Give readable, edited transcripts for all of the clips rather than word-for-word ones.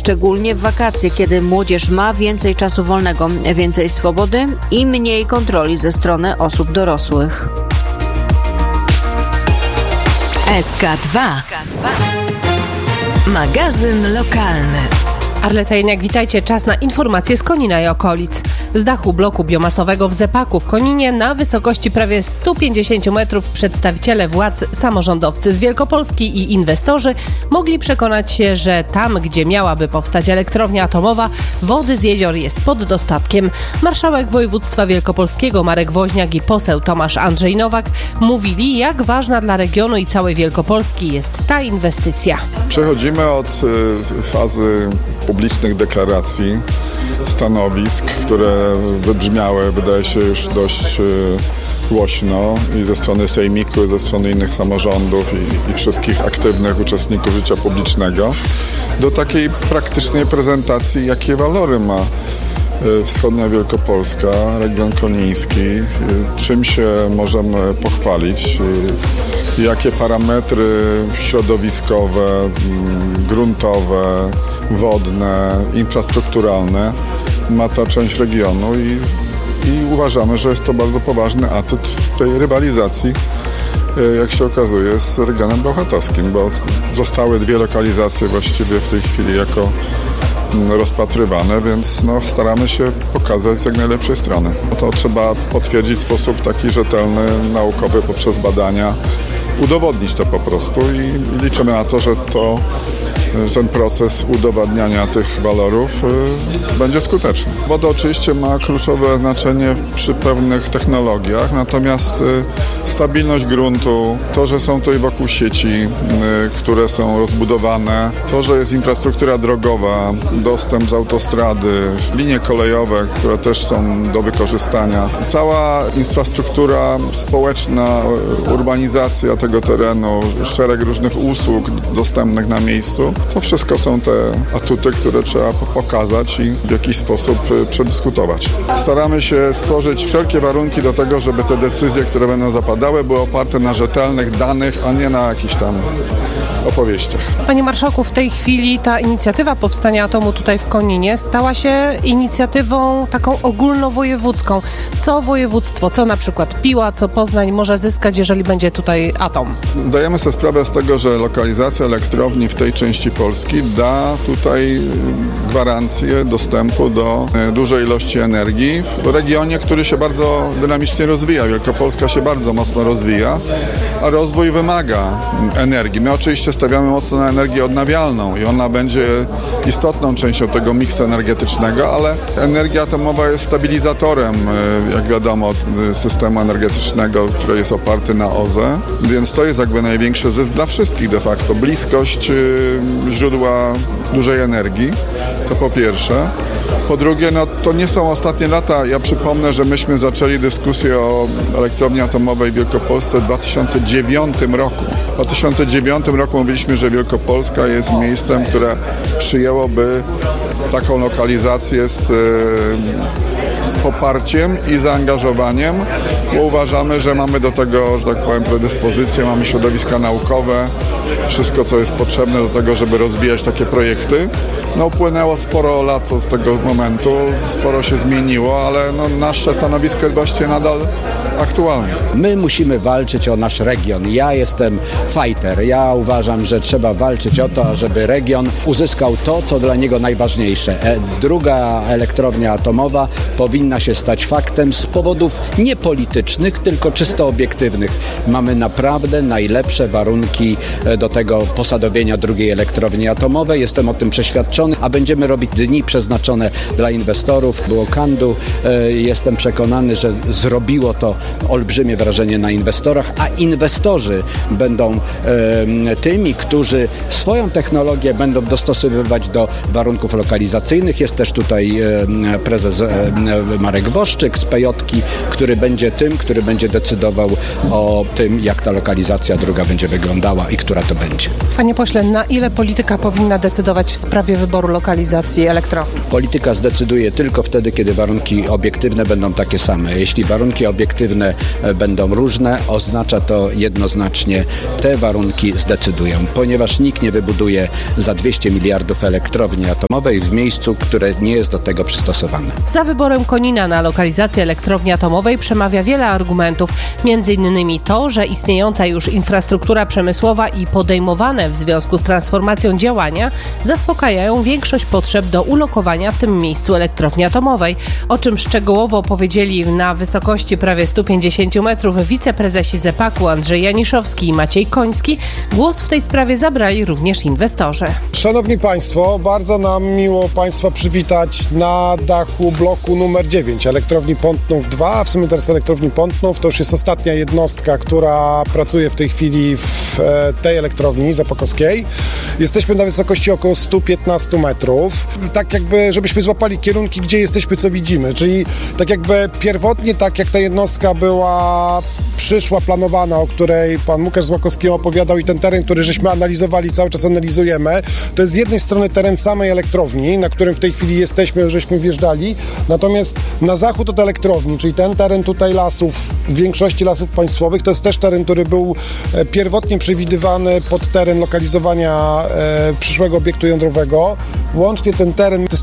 szczególnie w wakacje, kiedy młodzież ma więcej czasu wolnego, więcej swobody i mniej kontroli ze strony osób dorosłych. SK2. Magazyn lokalny. Arleta Jeniak, witajcie. Czas na informacje z Konina i okolic. Z dachu bloku biomasowego w Zepaku w Koninie na wysokości prawie 150 metrów przedstawiciele władz, samorządowcy z Wielkopolski i inwestorzy mogli przekonać się, że tam, gdzie miałaby powstać elektrownia atomowa, wody z jezior jest pod dostatkiem. Marszałek województwa wielkopolskiego Marek Woźniak i poseł Tomasz Andrzej Nowak mówili, jak ważna dla regionu i całej Wielkopolski jest ta inwestycja. Przechodzimy od fazy publicznych deklaracji, stanowisk, które wybrzmiały, wydaje się, już dość głośno i ze strony sejmiku, i ze strony innych samorządów i wszystkich aktywnych uczestników życia publicznego, do takiej praktycznej prezentacji, jakie walory ma wschodnia Wielkopolska, region koniński, czym się możemy pochwalić, jakie parametry środowiskowe, gruntowe, wodne, infrastrukturalne ma ta część regionu i uważamy, że jest to bardzo poważny atut tej rywalizacji, jak się okazuje, z regionem bełchatowskim, bo zostały dwie lokalizacje właściwie w tej chwili jako rozpatrywane, więc staramy się pokazać z jak najlepszej strony. To trzeba potwierdzić w sposób taki rzetelny, naukowy, poprzez badania, udowodnić to po prostu i liczymy na to, że ten proces udowadniania tych walorów będzie skuteczny. Woda oczywiście ma kluczowe znaczenie przy pewnych technologiach, natomiast stabilność gruntu, to, że są tutaj wokół sieci, które są rozbudowane, to, że jest infrastruktura drogowa, dostęp z autostrady, linie kolejowe, które też są do wykorzystania, cała infrastruktura społeczna, urbanizacja tego terenu, szereg różnych usług dostępnych na miejscu, to wszystko są te atuty, które trzeba pokazać i w jakiś sposób przedyskutować. Staramy się stworzyć wszelkie warunki do tego, żeby te decyzje, które będą zapadały, były oparte na rzetelnych danych, a nie na jakichś tam opowieściach. Panie marszałku, w tej chwili ta inicjatywa powstania atomu tutaj w Koninie stała się inicjatywą taką ogólnowojewódzką. Co województwo, co na przykład Piła, co Poznań może zyskać, jeżeli będzie tutaj atom? Zdajemy sobie sprawę z tego, że lokalizacja elektrowni w tej części Polski da tutaj gwarancję dostępu do dużej ilości energii w regionie, który się bardzo dynamicznie rozwija. Wielkopolska się bardzo mocno rozwija, a rozwój wymaga energii. My oczywiście stawiamy mocno na energię odnawialną i ona będzie istotną częścią tego miksu energetycznego, ale energia atomowa jest stabilizatorem, jak wiadomo, systemu energetycznego, który jest oparty na OZE, więc to jest jakby największy zysk dla wszystkich de facto. Bliskość źródła dużej energii, to po pierwsze. Po drugie, to nie są ostatnie lata. Ja przypomnę, że myśmy zaczęli dyskusję o elektrowni atomowej w Wielkopolsce w 2009 roku. W 2009 roku mówiliśmy, że Wielkopolska jest miejscem, które przyjęłoby taką lokalizację z poparciem i zaangażowaniem, bo uważamy, że mamy do tego, że tak powiem, predyspozycje, mamy środowiska naukowe, wszystko, co jest potrzebne do tego, żeby rozwijać takie projekty. Upłynęło sporo lat od tego momentu, sporo się zmieniło, ale nasze stanowisko jest właściwie nadal aktualne. My musimy walczyć o nasz region. Ja jestem fighter. Ja uważam, że trzeba walczyć o to, żeby region uzyskał to, co dla niego najważniejsze. Druga elektrownia atomowa powinna się stać faktem z powodów nie politycznych, tylko czysto obiektywnych. Mamy naprawdę najlepsze warunki do tego posadowienia drugiej elektrowni atomowej. Jestem o tym przeświadczony, a będziemy robić dni przeznaczone dla inwestorów. Było Kandu. Jestem przekonany, że zrobiło to olbrzymie wrażenie na inwestorach, a inwestorzy będą tymi, którzy swoją technologię będą dostosowywać do warunków lokalnych. lokalizacyjnych. Jest też tutaj prezes Marek Woszczyk z PJ-ki, który będzie decydował o tym, jak ta lokalizacja druga będzie wyglądała i która to będzie. Panie pośle, na ile polityka powinna decydować w sprawie wyboru lokalizacji elektrowni? Polityka zdecyduje tylko wtedy, kiedy warunki obiektywne będą takie same. Jeśli warunki obiektywne będą różne, oznacza to jednoznacznie, te warunki zdecydują, ponieważ nikt nie wybuduje za 200 miliardów elektrowni atomowej w miejscu, które nie jest do tego przystosowane. Za wyborem Konina na lokalizację elektrowni atomowej przemawia wiele argumentów, m.in. to, że istniejąca już infrastruktura przemysłowa i podejmowane w związku z transformacją działania zaspokajają większość potrzeb do ulokowania w tym miejscu elektrowni atomowej, o czym szczegółowo powiedzieli na wysokości prawie 150 metrów wiceprezesi ZEPAK-u Andrzej Janiszowski i Maciej Koński. Głos w tej sprawie zabrali również inwestorzy. Szanowni Państwo, bardzo nam miło Państwa przywitać na dachu bloku numer 9 elektrowni Pątnów 2, w sumie teraz elektrowni Pątnów. To już jest ostatnia jednostka, która pracuje w tej chwili w tej elektrowni zapakowskiej. Jesteśmy na wysokości około 115 metrów. Tak jakby, żebyśmy złapali kierunki, gdzie jesteśmy, co widzimy. Czyli tak jakby pierwotnie, tak jak ta jednostka była planowana, o której pan Łukasz Złakowski opowiadał i ten teren, który żeśmy analizowali, cały czas analizujemy, to jest z jednej strony teren samej elektrowni, na którym w tej chwili jesteśmy, żeśmy wjeżdżali, natomiast na zachód od elektrowni, czyli ten teren tutaj lasów, w większości lasów państwowych, to jest też teren, który był pierwotnie przewidywany pod teren lokalizowania przyszłego obiektu jądrowego. Łącznie ten teren to jest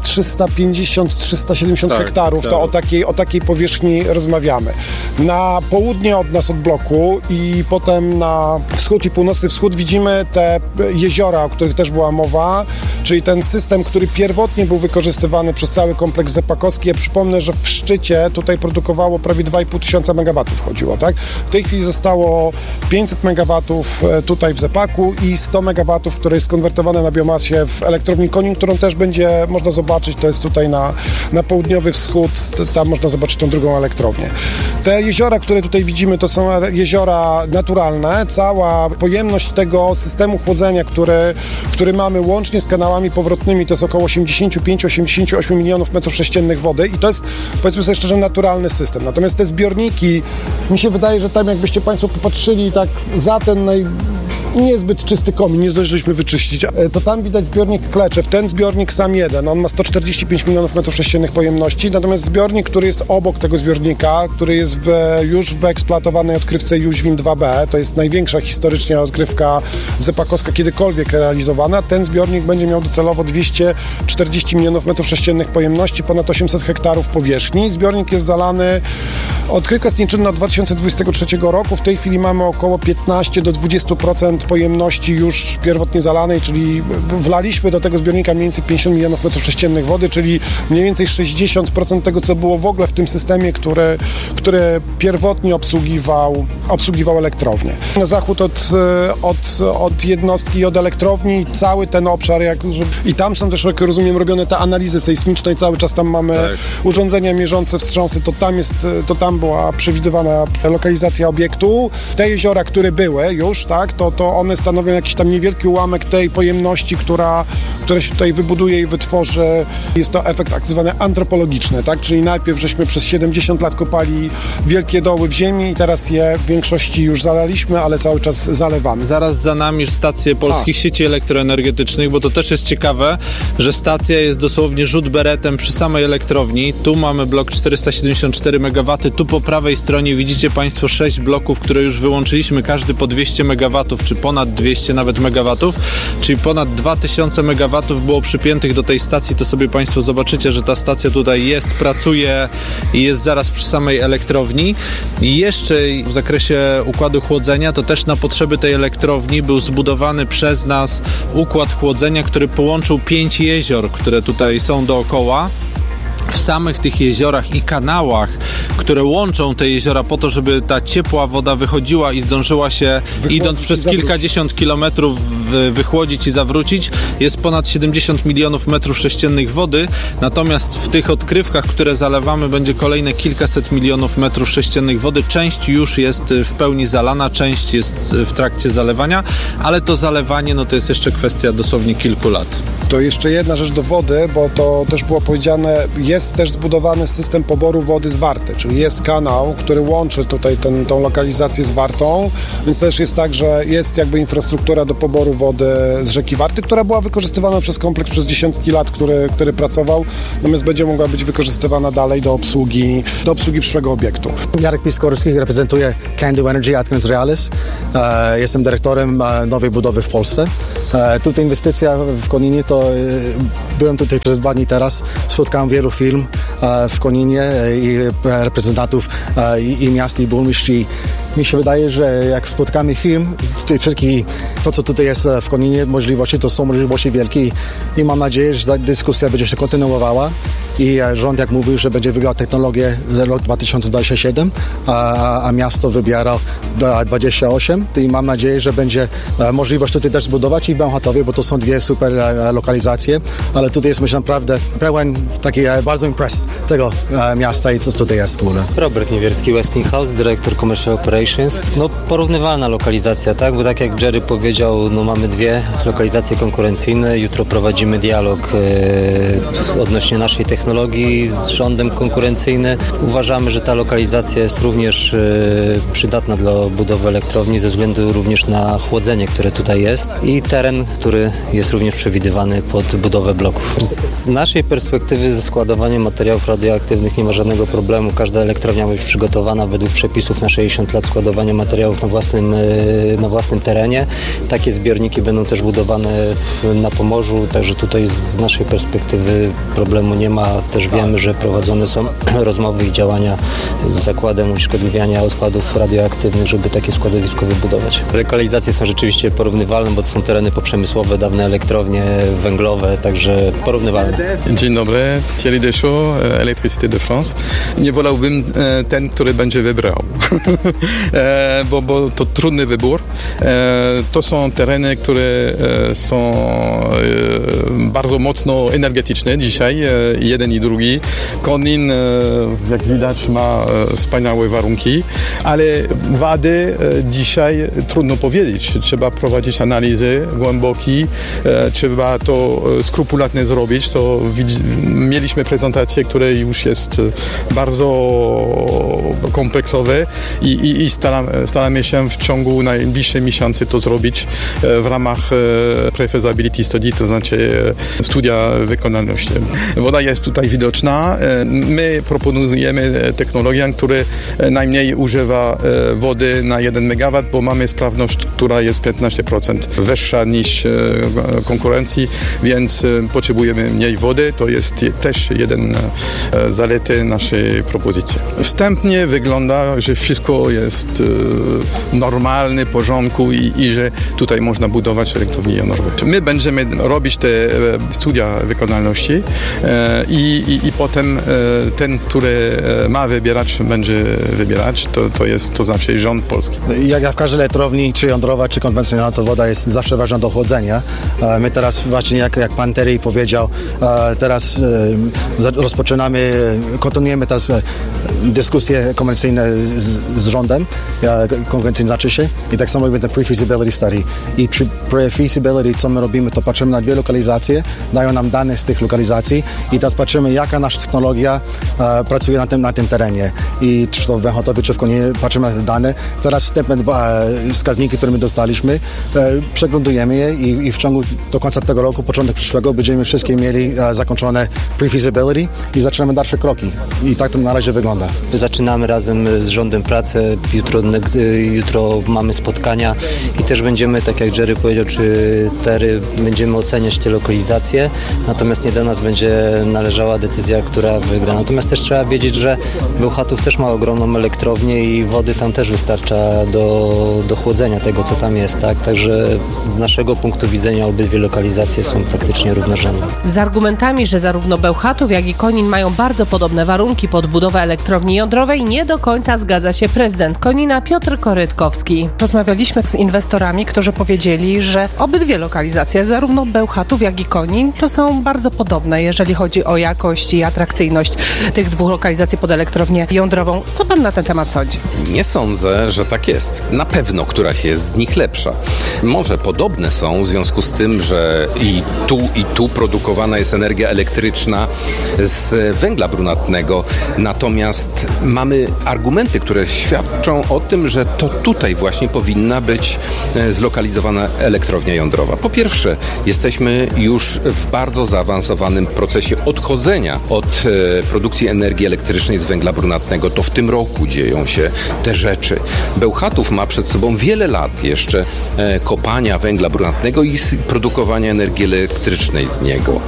350-370 hektarów, to o takiej powierzchni rozmawiamy. Na południe od nas, od bloku i potem na wschód i północny wschód widzimy te jeziora, o których też była mowa, czyli ten system, który pierwotnie był wykorzystywany przez cały kompleks ZEPAK-owski. Ja przypomnę, że w szczycie tutaj produkowało prawie 2,5 tysiąca megawatów chodziło, tak? W tej chwili zostało 500 megawatów tutaj w ZEPAK-u i 100 megawatów, które jest skonwertowane na biomasie w elektrowni Konin, którą też będzie można zobaczyć, to jest tutaj na południowy wschód, tam można zobaczyć tą drugą elektrownię. Te jeziora, które tutaj widzimy, to są jeziora naturalne. Cała pojemność tego systemu chłodzenia, który mamy łącznie z kanałami powrotnymi, to jest około 85-88 milionów metrów sześciennych wody i to jest, powiedzmy sobie szczerze, naturalny system. Natomiast te zbiorniki, mi się wydaje, że tam jakbyście Państwo popatrzyli tak za ten niezbyt czysty komin, nie zdążyliśmy wyczyścić, to tam widać zbiornik Kleczew. Ten zbiornik sam jeden, on ma 145 milionów metrów sześciennych pojemności, natomiast zbiornik, który jest obok tego zbiornika, który jest już w eksploatowanej odkrywce Jóźwin 2B, to jest największa historycznie odkrywka ZEPAK-owska kiedykolwiek realizowana, ten zbiornik będzie miał docelowo 240 milionów metrów sześciennych pojemności, ponad 800 hektarów powierzchni. Zbiornik jest zalany, odkrywka jest nieczynna od 2023 roku, w tej chwili mamy około 15 do 20% pojemności już pierwotnie zalanej, czyli wlaliśmy do tego zbiornika mniej więcej 50 milionów metrów sześciennych wody, czyli mniej więcej 60% tego, co było w ogóle w tym systemie, który pierwotnie obsługiwał elektrownię. Na zachód od jednostki i od elektrowni cały ten obszar, i tam są też, jak rozumiem, robione te analizy sejsmiczne i cały czas tam mamy urządzenia mierzące wstrząsy, to tam była przewidywana lokalizacja obiektu. Te jeziora, które były już, tak, to one stanowią jakiś tam niewielki ułamek tej pojemności, która się tutaj wybuduje i wytworzy. Jest to efekt tak zwany antropologiczny, tak? Czyli najpierw żeśmy przez 70 lat kopali wielkie doły w ziemi i teraz je w większości już zalaliśmy, ale cały czas zalewamy. Zaraz za nami stacje polskich sieci elektroenergetycznych, bo to też jest ciekawe, że stacja jest dosłownie rzut beretem przy samej elektrowni. Tu mamy blok 474 MW, tu po prawej stronie widzicie Państwo 6 bloków, które już wyłączyliśmy, każdy po 200 MW, czy ponad 200 nawet megawatów, czyli ponad 2000 megawatów było przypiętych do tej stacji, to sobie Państwo zobaczycie, że ta stacja tutaj jest, pracuje i jest zaraz przy samej elektrowni. I jeszcze w zakresie układu chłodzenia, to też na potrzeby tej elektrowni był zbudowany przez nas układ chłodzenia, który połączył 5 jezior, które tutaj są dookoła. W w samych tych jeziorach i kanałach, które łączą te jeziora po to, żeby ta ciepła woda wychodziła i zdążyła się, idąc przez kilkadziesiąt kilometrów, wychłodzić i zawrócić, jest ponad 70 milionów metrów sześciennych wody, natomiast w tych odkrywkach, które zalewamy, będzie kolejne kilkaset milionów metrów sześciennych wody. Część już jest w pełni zalana, część jest w trakcie zalewania, ale to zalewanie to jest jeszcze kwestia dosłownie kilku lat. To jeszcze jedna rzecz do wody, bo to też było powiedziane, jest też zbudowany system poboru wody z Warty, czyli jest kanał, który łączy tutaj tą lokalizację z Wartą, więc też jest tak, że jest jakby infrastruktura do poboru wody z rzeki Warty, która była wykorzystywana przez kompleks przez dziesiątki lat, który pracował, natomiast będzie mogła być wykorzystywana dalej do obsługi przyszłego obiektu. Jarek Piskorski, reprezentuję Can-Do Energy Atkins Realis. Jestem dyrektorem nowej budowy w Polsce. Tutaj inwestycja w Koninie to byłem tutaj przez 2 dni teraz, spotkałem wielu firm w Koninie i reprezentantów i miast i burmistrz. Mi się wydaje, że jak spotkamy firm, to co tutaj jest w Koninie, to są możliwości wielkie i mam nadzieję, że ta dyskusja będzie się kontynuowała i rząd, jak mówił, że będzie wybrał technologię za rok 2027, a miasto wybiera 28 i mam nadzieję, że będzie możliwość tutaj też zbudować i w Bełchatowie, bo to są 2 super lokalizacje, ale tutaj jest, myślę, naprawdę pełen taki bardzo impressed tego miasta i co tutaj jest w ogóle. Robert Niewierski, Westinghouse, dyrektor Commercial Operations. Porównywalna lokalizacja, tak? Bo tak jak Jerry powiedział, mamy 2 lokalizacje konkurencyjne. Jutro prowadzimy dialog odnośnie naszej technologii z rządem konkurencyjnym. Uważamy, że ta lokalizacja jest również przydatna dla budowy elektrowni ze względu również na chłodzenie, które tutaj jest i teren, który jest również przewidywany pod budowę bloków. Z naszej perspektywy ze składowaniem materiałów radioaktywnych nie ma żadnego problemu. Każda elektrownia ma być przygotowana według przepisów na 60 lat składowania materiałów na własnym terenie. Takie zbiorniki będą też budowane na Pomorzu, także tutaj z naszej perspektywy problemu nie ma. Też wiemy, że prowadzone są rozmowy i działania z Zakładem Unieszkodliwiania Odpadów Radioaktywnych, żeby takie składowisko wybudować. Lokalizacje są rzeczywiście porównywalne, bo to są tereny poprzemysłowe, dawne elektrownie węglowe, także porównywalne. Dzień dobry, Thierry Deschaux, Électricité de France. Nie wolałbym ten, który będzie wybrał, bo to trudny wybór. To są tereny, które są bardzo mocno energetyczne dzisiaj, jeden i drugi. Konin, jak widać, ma wspaniałe warunki, ale wady dzisiaj trudno powiedzieć. Trzeba prowadzić analizy głębokie, trzeba to skrupulatnie zrobić. To mieliśmy prezentację, która już jest bardzo kompleksowe i staramy się w ciągu najbliższych miesięcy to zrobić w ramach pre-feasibility study, to znaczy studia wykonalności. Woda jest tutaj widoczna. My proponujemy technologię, która najmniej używa wody na 1 MW, bo mamy sprawność, która jest 15% wyższa niż konkurencji, więc potrzebujemy mniej wody. To jest też jeden zalety naszej propozycji. Wstępnie wygląda, że wszystko jest normalne, w porządku i że tutaj można budować elektrownie jądrowe. My będziemy robić te studia wykonalności i potem ten, który ma wybierać, będzie wybierać. To znaczy rząd polski. Jak w każdej elektrowni, czy jądrowa, czy konwencjonalna, to woda jest zawsze ważna do chłodzenia. My teraz właśnie, jak pan Terry powiedział, teraz kontynuujemy teraz dyskusje komercyjne z rządem, konkurencyjne znaczy się, i tak samo robimy ten pre-feasibility study. I przy pre-feasibility, co my robimy, to patrzymy na 2 lokalizacje, dają nam dane z tych lokalizacji i teraz patrzymy, jaka nasza technologia pracuje na tym terenie. I czy to w Bełchatowie, czy w Koninie, patrzymy na te dane. Teraz wstępne wskaźniki, które my dostaliśmy, przeglądujemy je i w ciągu do końca tego roku, początek przyszłego, będziemy wszystkie mieli zakończone pre-feasibility i zaczynamy dalsze kroki. I tak to na razie wygląda. Zaczynamy razem z rządem pracę. Jutro mamy spotkania i też będziemy, tak jak Jerry powiedział, czy Terry, będziemy oceniać te lokalizacje. Natomiast nie do nas będzie należeć dojrzała decyzja, która wygra. Natomiast też trzeba wiedzieć, że Bełchatów też ma ogromną elektrownię i wody tam też wystarcza do chłodzenia tego, co tam jest, tak? Także z naszego punktu widzenia obydwie lokalizacje są praktycznie równorzędne. Z argumentami, że zarówno Bełchatów, jak i Konin mają bardzo podobne warunki pod budowę elektrowni jądrowej, nie do końca zgadza się prezydent Konina Piotr Korytkowski. Rozmawialiśmy z inwestorami, którzy powiedzieli, że obydwie lokalizacje, zarówno Bełchatów, jak i Konin, to są bardzo podobne, jeżeli chodzi o jakość i atrakcyjność tych dwóch lokalizacji pod elektrownię jądrową. Co pan na ten temat sądzi? Nie sądzę, że tak jest. Na pewno któraś jest z nich lepsza. Może podobne są w związku z tym, że i tu produkowana jest energia elektryczna z węgla brunatnego. Natomiast mamy argumenty, które świadczą o tym, że to tutaj właśnie powinna być zlokalizowana elektrownia jądrowa. Po pierwsze, jesteśmy już w bardzo zaawansowanym procesie odchodzenia od produkcji energii elektrycznej z węgla brunatnego. To w tym roku dzieją się te rzeczy. Bełchatów ma przed sobą wiele lat jeszcze kopania węgla brunatnego i produkowania energii elektrycznej z niego.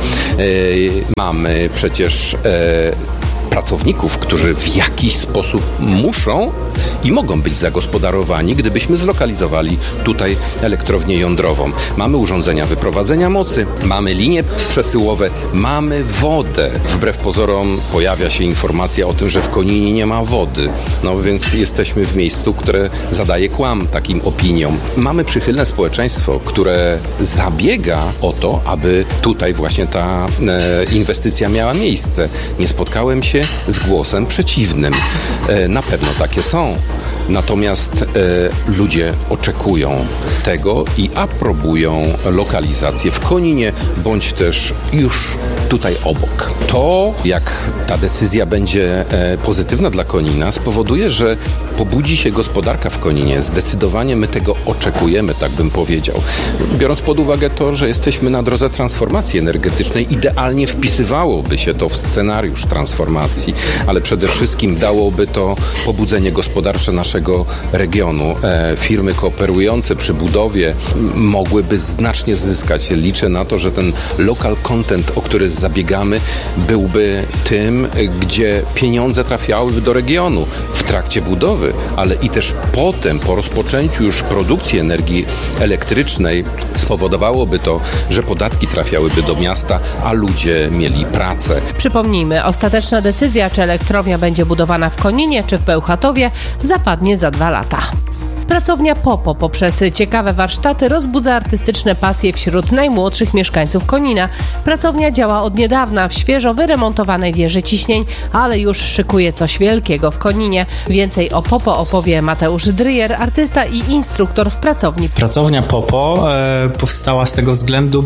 Mamy przecież pracowników, którzy w jakiś sposób muszą i mogą być zagospodarowani, gdybyśmy zlokalizowali tutaj elektrownię jądrową. Mamy urządzenia wyprowadzenia mocy, mamy linie przesyłowe, mamy wodę. Wbrew pozorom pojawia się informacja o tym, że w Koninie nie ma wody. No więc jesteśmy w miejscu, które zadaje kłam takim opiniom. Mamy przychylne społeczeństwo, które zabiega o to, aby tutaj właśnie ta inwestycja miała miejsce. Nie spotkałem się z głosem przeciwnym. Na pewno takie są. Natomiast ludzie oczekują tego i aprobują lokalizację w Koninie, bądź też już tutaj obok. To, jak ta decyzja będzie pozytywna dla Konina, spowoduje, że pobudzi się gospodarka w Koninie. Zdecydowanie my tego oczekujemy, tak bym powiedział. Biorąc pod uwagę to, że jesteśmy na drodze transformacji energetycznej, idealnie wpisywałoby się to w scenariusz transformacji, ale przede wszystkim dałoby to pobudzenie gospodarcze naszego regionu. Firmy kooperujące przy budowie mogłyby znacznie zyskać. Liczę na to, że ten local content, o który zabiegamy, byłby tym, gdzie pieniądze trafiałyby do regionu w trakcie budowy, ale i też potem, po rozpoczęciu już produkcji energii elektrycznej, spowodowałoby to, że podatki trafiałyby do miasta, a ludzie mieli pracę. Przypomnijmy, ostateczna decyzja, czy elektrownia będzie budowana w Koninie czy w Bełchatowie, zapadnie za 2 lata. Pracownia Popo poprzez ciekawe warsztaty rozbudza artystyczne pasje wśród najmłodszych mieszkańców Konina. Pracownia działa od niedawna w świeżo wyremontowanej wieży ciśnień, ale już szykuje coś wielkiego w Koninie. Więcej o Popo opowie Mateusz Dryjer, artysta i instruktor w pracowni. Pracownia Popo powstała z tego względu,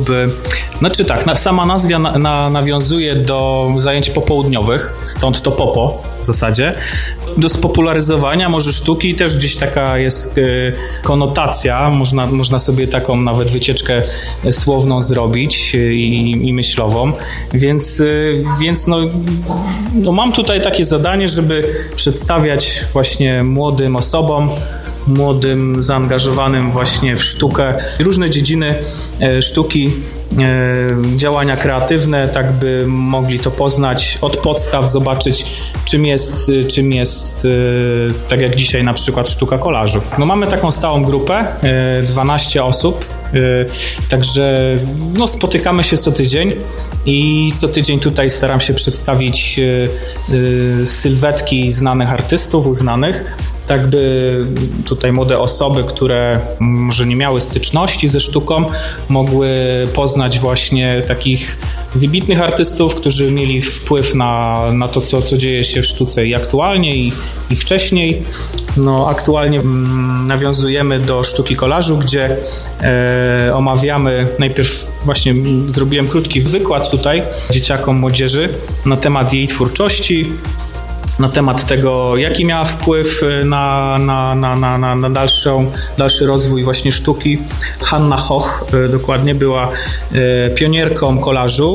sama nazwa nawiązuje do zajęć popołudniowych, stąd to Popo w zasadzie. Do spopularyzowania może sztuki też gdzieś taka jest konotacja, można sobie taką nawet wycieczkę słowną zrobić i myślową, więc mam tutaj takie zadanie, żeby przedstawiać właśnie młodym osobom, młodym zaangażowanym właśnie w sztukę, różne dziedziny sztuki, działania kreatywne, tak by mogli to poznać od podstaw, zobaczyć czym jest tak jak dzisiaj na przykład sztuka kolażu. Mamy taką stałą grupę, 12 osób, także spotykamy się co tydzień i co tydzień tutaj staram się przedstawić sylwetki znanych artystów, uznanych, tak by tutaj młode osoby, które może nie miały styczności ze sztuką, mogły poznać właśnie takich wybitnych artystów, którzy mieli wpływ na to, co dzieje się w sztuce i aktualnie i wcześniej. Aktualnie nawiązujemy do sztuki kolażu, gdzie omawiamy, najpierw właśnie zrobiłem krótki wykład tutaj dzieciakom, młodzieży na temat jej twórczości, na temat tego, jaki miała wpływ na dalszy rozwój właśnie sztuki. Hanna Hoch dokładnie była pionierką kolażu.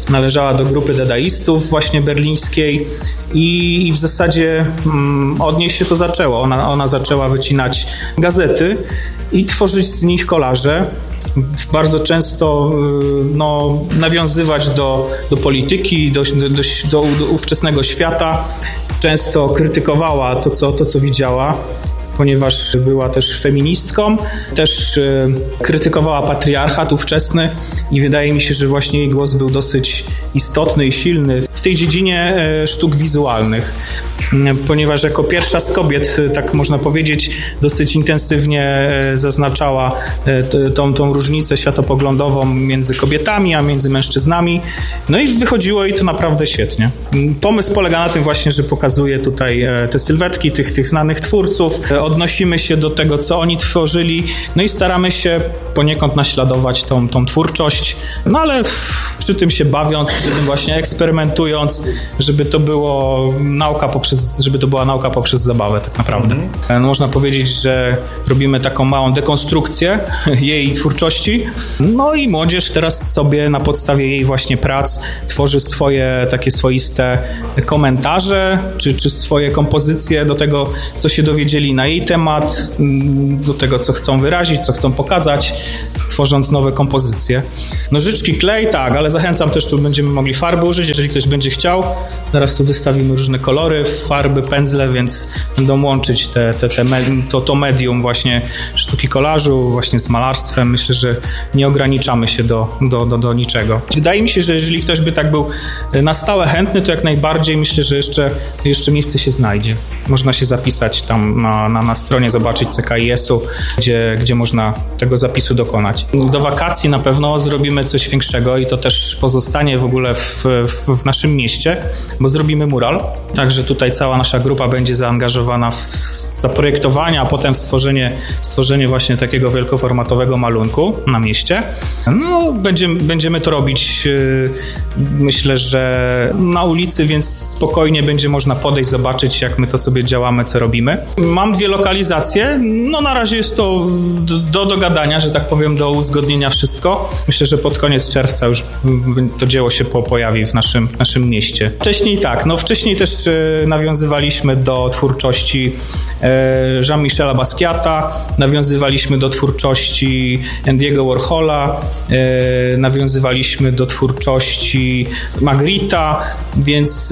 należała do grupy dadaistów właśnie berlińskiej i w zasadzie od niej się to zaczęło. Ona zaczęła wycinać gazety i tworzyć z nich kolaże. Bardzo często nawiązywać do polityki, do ówczesnego świata. Często krytykowała to, co widziała, ponieważ była też feministką, też krytykowała patriarchat ówczesny i wydaje mi się, że właśnie jej głos był dosyć istotny i silny w tej dziedzinie sztuk wizualnych, ponieważ jako pierwsza z kobiet, tak można powiedzieć, dosyć intensywnie zaznaczała tą różnicę światopoglądową między kobietami, a między mężczyznami. No i wychodziło jej to naprawdę świetnie. Pomysł polega na tym właśnie, że pokazuje tutaj te sylwetki tych znanych twórców, odnosimy się do tego, co oni tworzyli, no i staramy się poniekąd naśladować tą twórczość, no ale przy tym się bawiąc, przy tym właśnie eksperymentując, żeby to była nauka poprzez zabawę tak naprawdę. No, można powiedzieć, że robimy taką małą dekonstrukcję jej twórczości, no i młodzież teraz sobie na podstawie jej właśnie prac tworzy swoje takie swoiste komentarze, czy swoje kompozycje do tego, co się dowiedzieli na jej temat, do tego, co chcą wyrazić, co chcą pokazać, tworząc nowe kompozycje. Nożyczki, klej, tak, ale zachęcam też, tu będziemy mogli farby użyć, jeżeli ktoś będzie chciał. Zaraz tu wystawimy różne kolory, farby, pędzle, więc będą łączyć to medium właśnie sztuki kolażu właśnie z malarstwem. Myślę, że nie ograniczamy się do niczego. Wydaje mi się, że jeżeli ktoś by tak był na stałe chętny, to jak najbardziej myślę, że jeszcze miejsce się znajdzie. Można się zapisać tam na stronie, zobaczyć CKIS-u, gdzie można tego zapisu dokonać. Do wakacji na pewno zrobimy coś większego i to też pozostanie w ogóle w naszym mieście, bo zrobimy mural. Także tutaj cała nasza grupa będzie zaangażowana w zaprojektowanie, a potem stworzenie właśnie takiego wielkoformatowego malunku na mieście. No, będziemy to robić, myślę, że na ulicy, więc spokojnie będzie można podejść, zobaczyć, jak my to sobie działamy, co robimy. Mam 2 lokalizacje, no na razie jest to do dogadania, że tak powiem, do uzgodnienia wszystko. Myślę, że pod koniec czerwca już to dzieło się pojawi w naszym mieście. Wcześniej też nawiązywaliśmy do twórczości Jean-Michela Basquiata, nawiązywaliśmy do twórczości Andy'ego Warhola, nawiązywaliśmy do twórczości Magritta, więc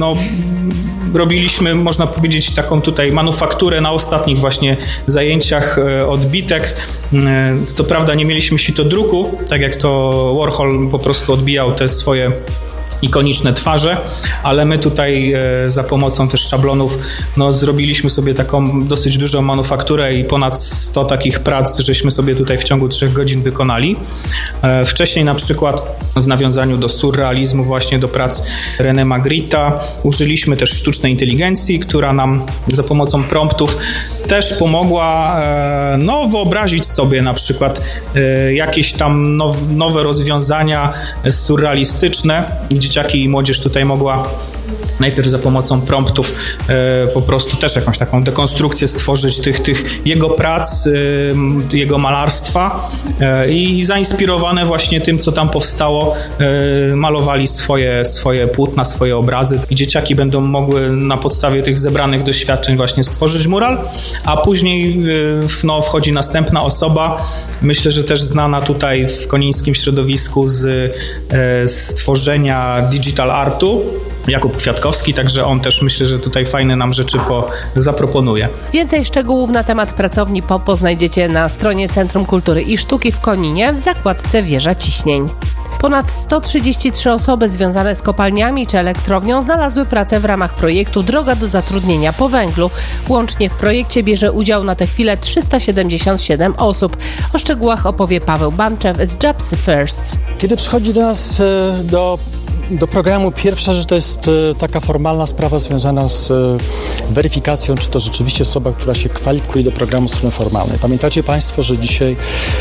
robiliśmy, można powiedzieć, taką tutaj manufakturę na ostatnich właśnie zajęciach odbitek. Co prawda nie mieliśmy sitodruku, tak jak to Warhol po prostu odbijał te swoje ikoniczne twarze, ale my tutaj za pomocą też szablonów zrobiliśmy sobie taką dosyć dużą manufakturę i ponad 100 takich prac, żeśmy sobie tutaj w ciągu 3 godzin wykonali. Wcześniej na przykład w nawiązaniu do surrealizmu, właśnie do prac René Magritta, użyliśmy też sztucznej inteligencji, która nam za pomocą promptów też pomogła wyobrazić sobie na przykład jakieś tam nowe rozwiązania surrealistyczne. Dzieciaki i młodzież tutaj mogła najpierw za pomocą promptów po prostu też jakąś taką dekonstrukcję stworzyć tych jego prac, jego malarstwa i zainspirowane właśnie tym, co tam powstało, malowali swoje płótna, swoje obrazy i dzieciaki będą mogły na podstawie tych zebranych doświadczeń właśnie stworzyć mural, a później wchodzi następna osoba, myślę, że też znana tutaj w konińskim środowisku z tworzenia digital artu, Jakub Kwiatkowski, także on też myślę, że tutaj fajne nam rzeczy zaproponuje. Więcej szczegółów na temat pracowni POPO znajdziecie na stronie Centrum Kultury i Sztuki w Koninie w zakładce Wieża Ciśnień. Ponad 133 osoby związane z kopalniami czy elektrownią znalazły pracę w ramach projektu Droga do zatrudnienia po węglu. Łącznie w projekcie bierze udział na tę chwilę 377 osób. O szczegółach opowie Paweł Banczew z Jobs First. Kiedy przychodzi do nas do do programu pierwsza rzecz to jest taka formalna sprawa związana z weryfikacją, czy to rzeczywiście osoba, która się kwalifikuje do programu strony formalnej. Pamiętacie Państwo, że dzisiaj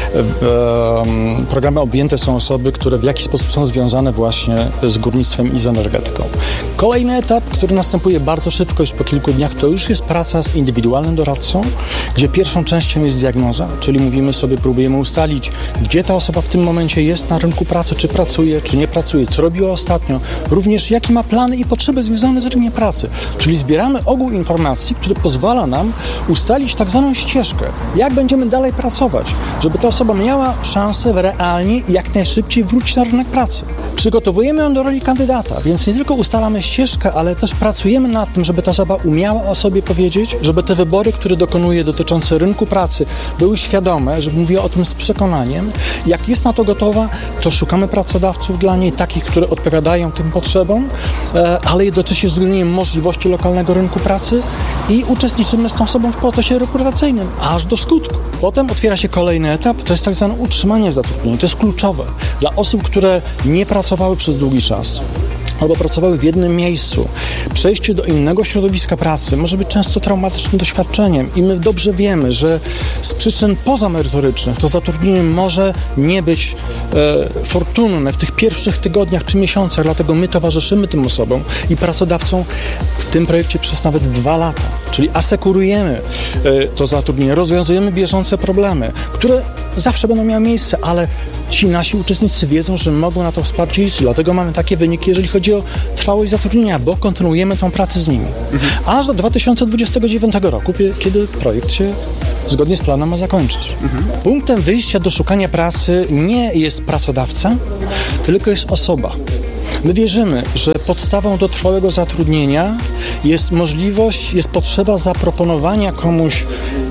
programy objęte są osoby, które w jakiś sposób są związane właśnie z górnictwem i z energetyką. Kolejny etap, który następuje bardzo szybko, już po kilku dniach, to już jest praca z indywidualnym doradcą, gdzie pierwszą częścią jest diagnoza, czyli mówimy sobie, próbujemy ustalić, gdzie ta osoba w tym momencie jest na rynku pracy, czy pracuje, czy nie pracuje, co robiła ostatnio, również jakie ma plany i potrzeby związane z rynkiem pracy. Czyli zbieramy ogół informacji, który pozwala nam ustalić tak zwaną ścieżkę, jak będziemy dalej pracować, żeby ta osoba miała szansę realnie i jak najszybciej wrócić na rynek pracy. Przygotowujemy ją do roli kandydata, więc nie tylko ustalamy ścieżkę, ale też pracujemy nad tym, żeby ta osoba umiała o sobie powiedzieć, żeby te wybory, które dokonuje dotyczące rynku pracy, były świadome, żeby mówiła o tym z przekonaniem. Jak jest na to gotowa, to szukamy pracodawców dla niej, takich, które odpowiadają tym potrzebom, ale jednocześnie z uwzględnieniem możliwości lokalnego rynku pracy i uczestniczymy z tą osobą w procesie rekrutacyjnym, aż do skutku. Potem otwiera się kolejny etap, to jest tak zwane utrzymanie w zatrudnieniu. To jest kluczowe dla osób, które nie pracowały przez długi czas albo pracowały w jednym miejscu. Przejście do innego środowiska pracy może być często traumatycznym doświadczeniem i my dobrze wiemy, że z przyczyn pozamerytorycznych to zatrudnienie może nie być fortunne w tych pierwszych tygodniach czy miesiącach, dlatego my towarzyszymy tym osobom i pracodawcom w tym projekcie przez nawet 2 lata. Czyli asekurujemy to zatrudnienie, rozwiązujemy bieżące problemy, które zawsze będą miały miejsce, ale ci nasi uczestnicy wiedzą, że mogą na to wsparcie liczyć. Dlatego mamy takie wyniki, jeżeli chodzi o trwałość zatrudnienia, bo kontynuujemy tą pracę z nimi. Aż do 2029 roku, kiedy projekt się zgodnie z planem ma zakończyć. Punktem wyjścia do szukania pracy nie jest pracodawca, tylko jest osoba. My wierzymy, że podstawą do trwałego zatrudnienia jest możliwość, jest potrzeba zaproponowania komuś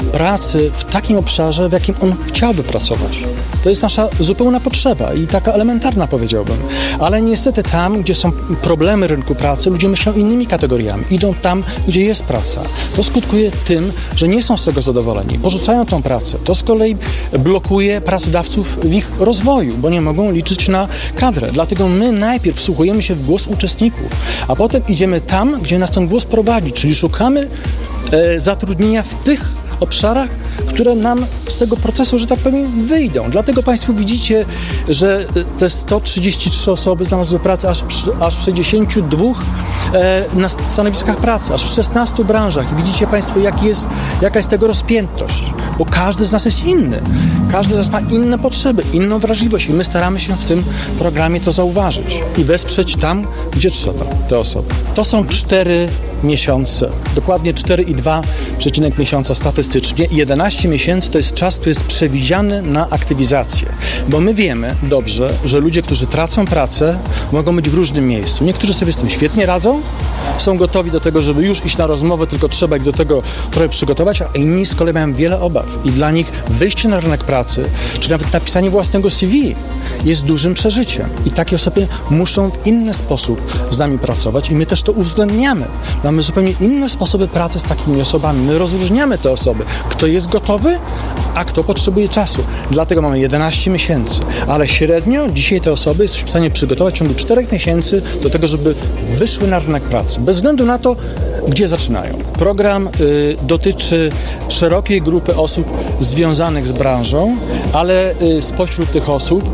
pracy w takim obszarze, w jakim on chciałby pracować. To jest nasza zupełna potrzeba i taka elementarna, powiedziałbym. Ale niestety tam, gdzie są problemy rynku pracy, ludzie myślą innymi kategoriami. Idą tam, gdzie jest praca. To skutkuje tym, że nie są z tego zadowoleni. Porzucają tą pracę. To z kolei blokuje pracodawców w ich rozwoju, bo nie mogą liczyć na kadrę. Dlatego my najpierw wsłuchujemy się w głos uczestników, a potem idziemy tam, gdzie nas ten głos prowadzi, czyli szukamy zatrudnienia w tych obszarach, które nam z tego procesu, że tak powiem, wyjdą. Dlatego Państwo widzicie, że te 133 osoby znalazły pracę aż w 62 na stanowiskach pracy, aż w 16 branżach. I widzicie Państwo, jaka jest tego rozpiętość, bo każdy z nas jest inny. Każdy z nas ma inne potrzeby, inną wrażliwość i my staramy się w tym programie to zauważyć i wesprzeć tam, gdzie trzeba te osoby. To są 4 miesiące, dokładnie 4,2 miesiąca statystycznie i 11 miesięcy to jest czas, który jest przewidziany na aktywizację, bo my wiemy dobrze, że ludzie, którzy tracą pracę, mogą być w różnym miejscu. Niektórzy sobie z tym świetnie radzą, są gotowi do tego, żeby już iść na rozmowę, tylko trzeba ich do tego trochę przygotować, a inni z kolei mają wiele obaw i dla nich wyjście na rynek pracy, czy nawet napisanie własnego CV jest dużym przeżyciem i takie osoby muszą w inny sposób z nami pracować i my też to uwzględniamy. Mamy zupełnie inne sposoby pracy z takimi osobami. My rozróżniamy te osoby, kto jest gotowy, a kto potrzebuje czasu. Dlatego mamy 11 miesięcy, ale średnio dzisiaj te osoby jesteśmy w stanie przygotować w ciągu 4 miesięcy do tego, żeby wyszły na rynek pracy, bez względu na to, gdzie zaczynają. Program dotyczy szerokiej grupy osób związanych z branżą, ale spośród tych osób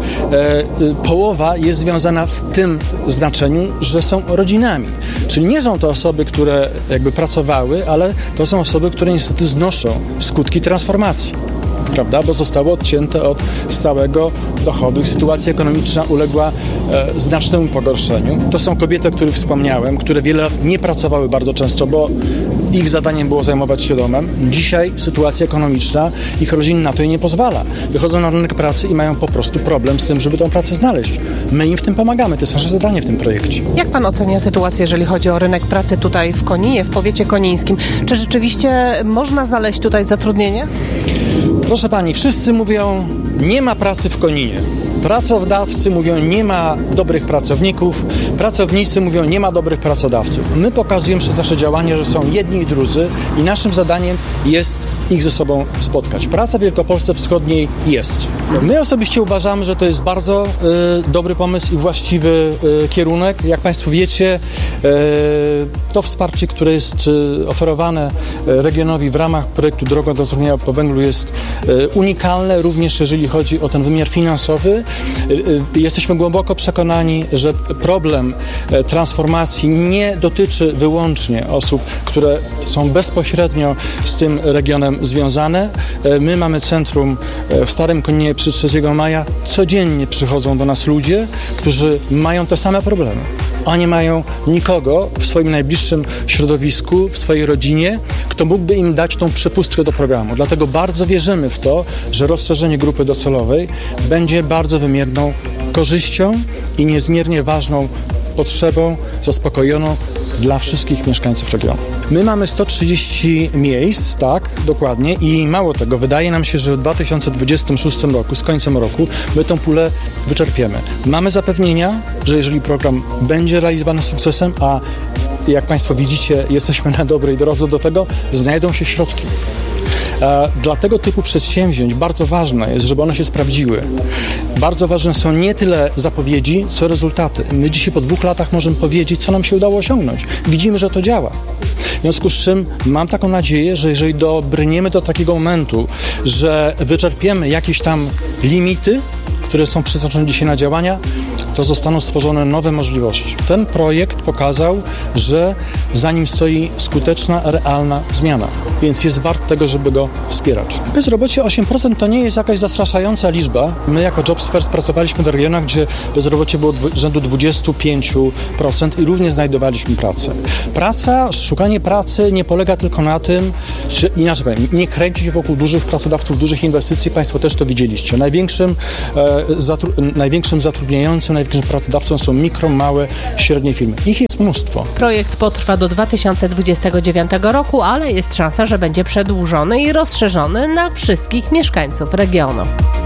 połowa jest związana w tym znaczeniu, że są rodzinami. Czyli nie są to osoby, które jakby pracowały, ale to są osoby, które niestety znoszą skutki transformacji, prawda? Bo zostały odcięte od stałego dochodu i sytuacja ekonomiczna uległa znacznemu pogorszeniu. To są kobiety, o których wspomniałem, które wiele lat nie pracowały bardzo często, bo ich zadaniem było zajmować się domem. Dzisiaj sytuacja ekonomiczna ich rodzin na to jej nie pozwala. Wychodzą na rynek pracy i mają po prostu problem z tym, żeby tą pracę znaleźć. My im w tym pomagamy. To jest nasze zadanie w tym projekcie. Jak pan ocenia sytuację, jeżeli chodzi o rynek pracy tutaj w Koninie, w powiecie konińskim? Czy rzeczywiście można znaleźć tutaj zatrudnienie? Proszę pani, wszyscy mówią, nie ma pracy w Koninie. Pracodawcy mówią, nie ma dobrych pracowników, pracownicy mówią, nie ma dobrych pracodawców. My pokazujemy przez nasze działania, że są jedni i drudzy i naszym zadaniem jest ich ze sobą spotkać. Praca w Wielkopolsce Wschodniej jest. My osobiście uważamy, że to jest bardzo dobry pomysł i właściwy kierunek. Jak Państwo wiecie, to wsparcie, które jest oferowane regionowi w ramach projektu Droga do Zrozumienia po węglu jest unikalne, również jeżeli chodzi o ten wymiar finansowy. Jesteśmy głęboko przekonani, że problem transformacji nie dotyczy wyłącznie osób, które są bezpośrednio z tym regionem związane. My mamy centrum w Starym Koninie przy 3 maja. Codziennie przychodzą do nas ludzie, którzy mają te same problemy. Oni mają nikogo w swoim najbliższym środowisku, w swojej rodzinie, kto mógłby im dać tą przepustkę do programu. Dlatego bardzo wierzymy w to, że rozszerzenie grupy docelowej będzie bardzo wymierną korzyścią i niezmiernie ważną potrzebą zaspokojoną dla wszystkich mieszkańców regionu. My mamy 130 miejsc, tak, dokładnie, i mało tego, wydaje nam się, że w 2026 roku, z końcem roku, my tą pulę wyczerpiemy. Mamy zapewnienia, że jeżeli program będzie realizowany z sukcesem, a jak Państwo widzicie, jesteśmy na dobrej drodze do tego, znajdą się środki. Dla tego typu przedsięwzięć bardzo ważne jest, żeby one się sprawdziły. Bardzo ważne są nie tyle zapowiedzi, co rezultaty. My dzisiaj po 2 latach możemy powiedzieć, co nam się udało osiągnąć. Widzimy, że to działa. W związku z czym mam taką nadzieję, że jeżeli dobrniemy do takiego momentu, że wyczerpiemy jakieś tam limity, które są przeznaczone dzisiaj na działania, to zostaną stworzone nowe możliwości. Ten projekt pokazał, że za nim stoi skuteczna, realna zmiana, więc jest wart tego, żeby go wspierać. Bezrobocie 8% to nie jest jakaś zastraszająca liczba. My jako Jobs First pracowaliśmy w regionach, gdzie bezrobocie było rzędu 25% i również znajdowaliśmy pracę. Szukanie pracy nie polega tylko na tym, że inaczej powiem, nie kręci się wokół dużych pracodawców, dużych inwestycji. Państwo też to widzieliście. Największym zatrudniającym, największym pracodawcą są mikro, małe, średnie firmy. Ich jest mnóstwo. Projekt potrwa do 2029 roku, ale jest szansa, że będzie przedłużony i rozszerzony na wszystkich mieszkańców regionu.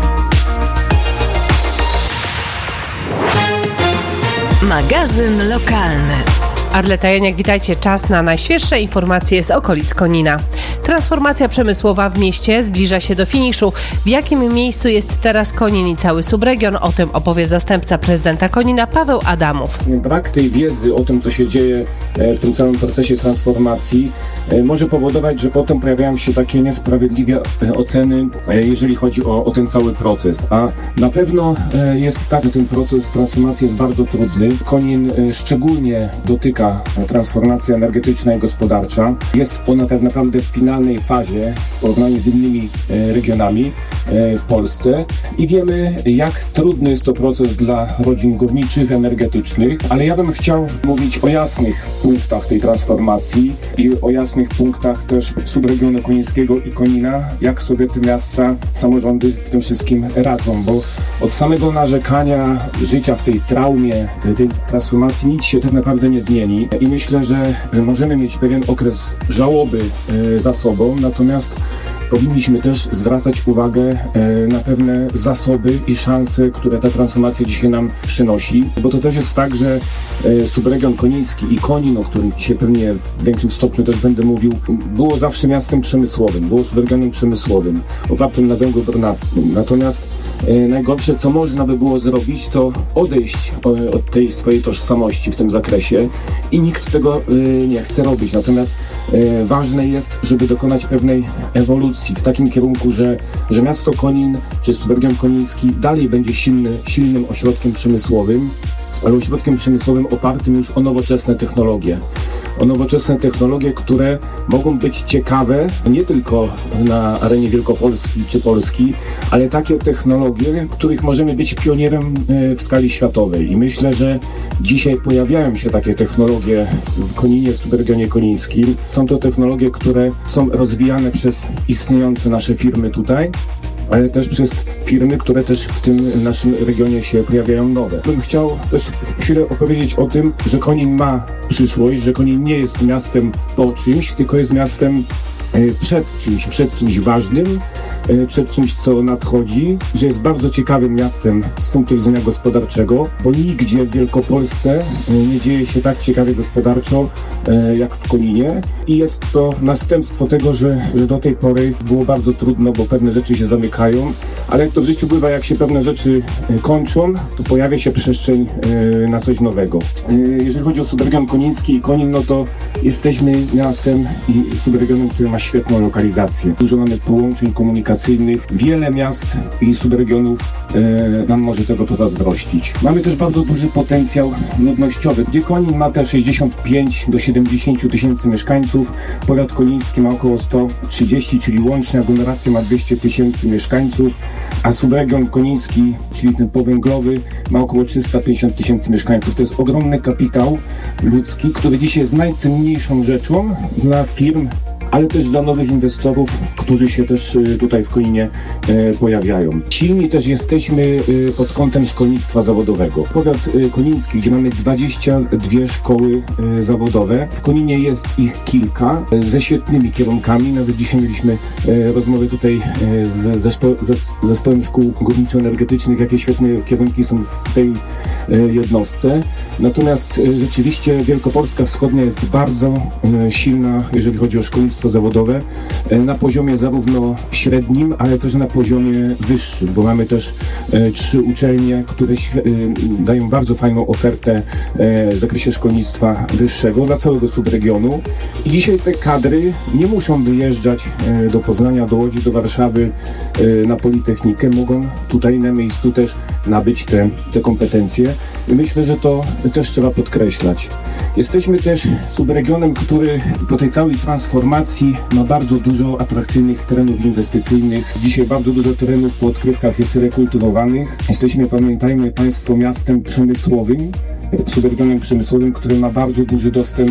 Magazyn lokalny. Arleta Janiak, witajcie. Czas na najświeższe informacje z okolic Konina. Transformacja przemysłowa w mieście zbliża się do finiszu. W jakim miejscu jest teraz Konin i cały subregion? O tym opowie zastępca prezydenta Konina Paweł Adamów. Brak tej wiedzy o tym, co się dzieje w tym całym procesie transformacji, może powodować, że potem pojawiają się takie niesprawiedliwe oceny, jeżeli chodzi o ten cały proces. A na pewno jest tak, że ten proces transformacji jest bardzo trudny. Konin szczególnie dotyka transformacja energetyczna i gospodarcza. Jest ona tak naprawdę w finalnej fazie w porównaniu z innymi regionami w Polsce i wiemy, jak trudny jest to proces dla rodzin górniczych, energetycznych, ale ja bym chciał mówić o jasnych punktach tej transformacji i o jasnych punktach też subregionu konińskiego i Konina, jak sobie te miasta, samorządy w tym wszystkim radzą, bo od samego narzekania, życia w tej traumie, tej transformacji nic się tak naprawdę nie zmieni i myślę, że możemy mieć pewien okres żałoby za sobą, natomiast powinniśmy też zwracać uwagę na pewne zasoby i szanse, które ta transformacja dzisiaj nam przynosi, bo to też jest tak, że subregion koniński i Konin, o którym dzisiaj pewnie w większym stopniu też będę mówił, było zawsze miastem przemysłowym, było subregionem przemysłowym, opartym na węglu brunatnym. Natomiast najgorsze, co można by było zrobić, to odejść od tej swojej tożsamości w tym zakresie i nikt tego nie chce robić. Natomiast ważne jest, żeby dokonać pewnej ewolucji w takim kierunku, że miasto Konin czy subregion koniński dalej będzie silnym ośrodkiem przemysłowym, ale ośrodkiem przemysłowym opartym już o nowoczesne technologie. O nowoczesne technologie, które mogą być ciekawe nie tylko na arenie Wielkopolski czy Polski, ale takie technologie, których możemy być pionierem w skali światowej. I myślę, że dzisiaj pojawiają się takie technologie w Koninie, w subregionie konińskim. Są to technologie, które są rozwijane przez istniejące nasze firmy tutaj, ale też przez firmy, które też w tym naszym regionie się pojawiają nowe. Bym chciał też chwilę opowiedzieć o tym, że Konin ma przyszłość, że Konin nie jest miastem po czymś, tylko jest miastem przed czymś ważnym, przed czymś, co nadchodzi, że jest bardzo ciekawym miastem z punktu widzenia gospodarczego, bo nigdzie w Wielkopolsce nie dzieje się tak ciekawie gospodarczo jak w Koninie i jest to następstwo tego, że do tej pory było bardzo trudno, bo pewne rzeczy się zamykają, ale jak to w życiu bywa, jak się pewne rzeczy kończą, to pojawia się przestrzeń na coś nowego. Jeżeli chodzi o subregion koniński i Konin, no to jesteśmy miastem i subregionem, który ma świetną lokalizację. Dużo mamy połączeń komunikacyjnych, wiele miast i subregionów nam może tego pozazdrościć. Mamy też bardzo duży potencjał ludnościowy, gdzie Konin ma te 65 do 70 tysięcy mieszkańców, powiat koniński ma około 130, czyli łącznie aglomeracja ma 200 tysięcy mieszkańców, a subregion koniński, czyli ten powęglowy, ma około 350 tysięcy mieszkańców. To jest ogromny kapitał ludzki, który dzisiaj jest najcenniejszą rzeczą dla firm, ale też dla nowych inwestorów, którzy się też tutaj w Koninie pojawiają. Silni też jesteśmy pod kątem szkolnictwa zawodowego. Powiat koniński, gdzie mamy 22 szkoły zawodowe. W Koninie jest ich kilka ze świetnymi kierunkami. Nawet dzisiaj mieliśmy rozmowy tutaj z zespołem szkół górniczo-energetycznych, jakie świetne kierunki są w tej jednostce. Natomiast rzeczywiście Wielkopolska Wschodnia jest bardzo silna, jeżeli chodzi o szkolnictwo zawodowe, na poziomie zarówno średnim, ale też na poziomie wyższym, bo mamy też 3 uczelnie, które dają bardzo fajną ofertę w zakresie szkolnictwa wyższego dla całego subregionu i dzisiaj te kadry nie muszą wyjeżdżać do Poznania, do Łodzi, do Warszawy na Politechnikę, mogą tutaj na miejscu też nabyć te kompetencje i myślę, że to też trzeba podkreślać. Jesteśmy też subregionem, który po tej całej transformacji ma bardzo dużo atrakcyjnych terenów inwestycyjnych. Dzisiaj bardzo dużo terenów po odkrywkach jest rekultywowanych. Jesteśmy, pamiętajmy Państwo, miastem przemysłowym, subregionem przemysłowym, który ma bardzo duży dostęp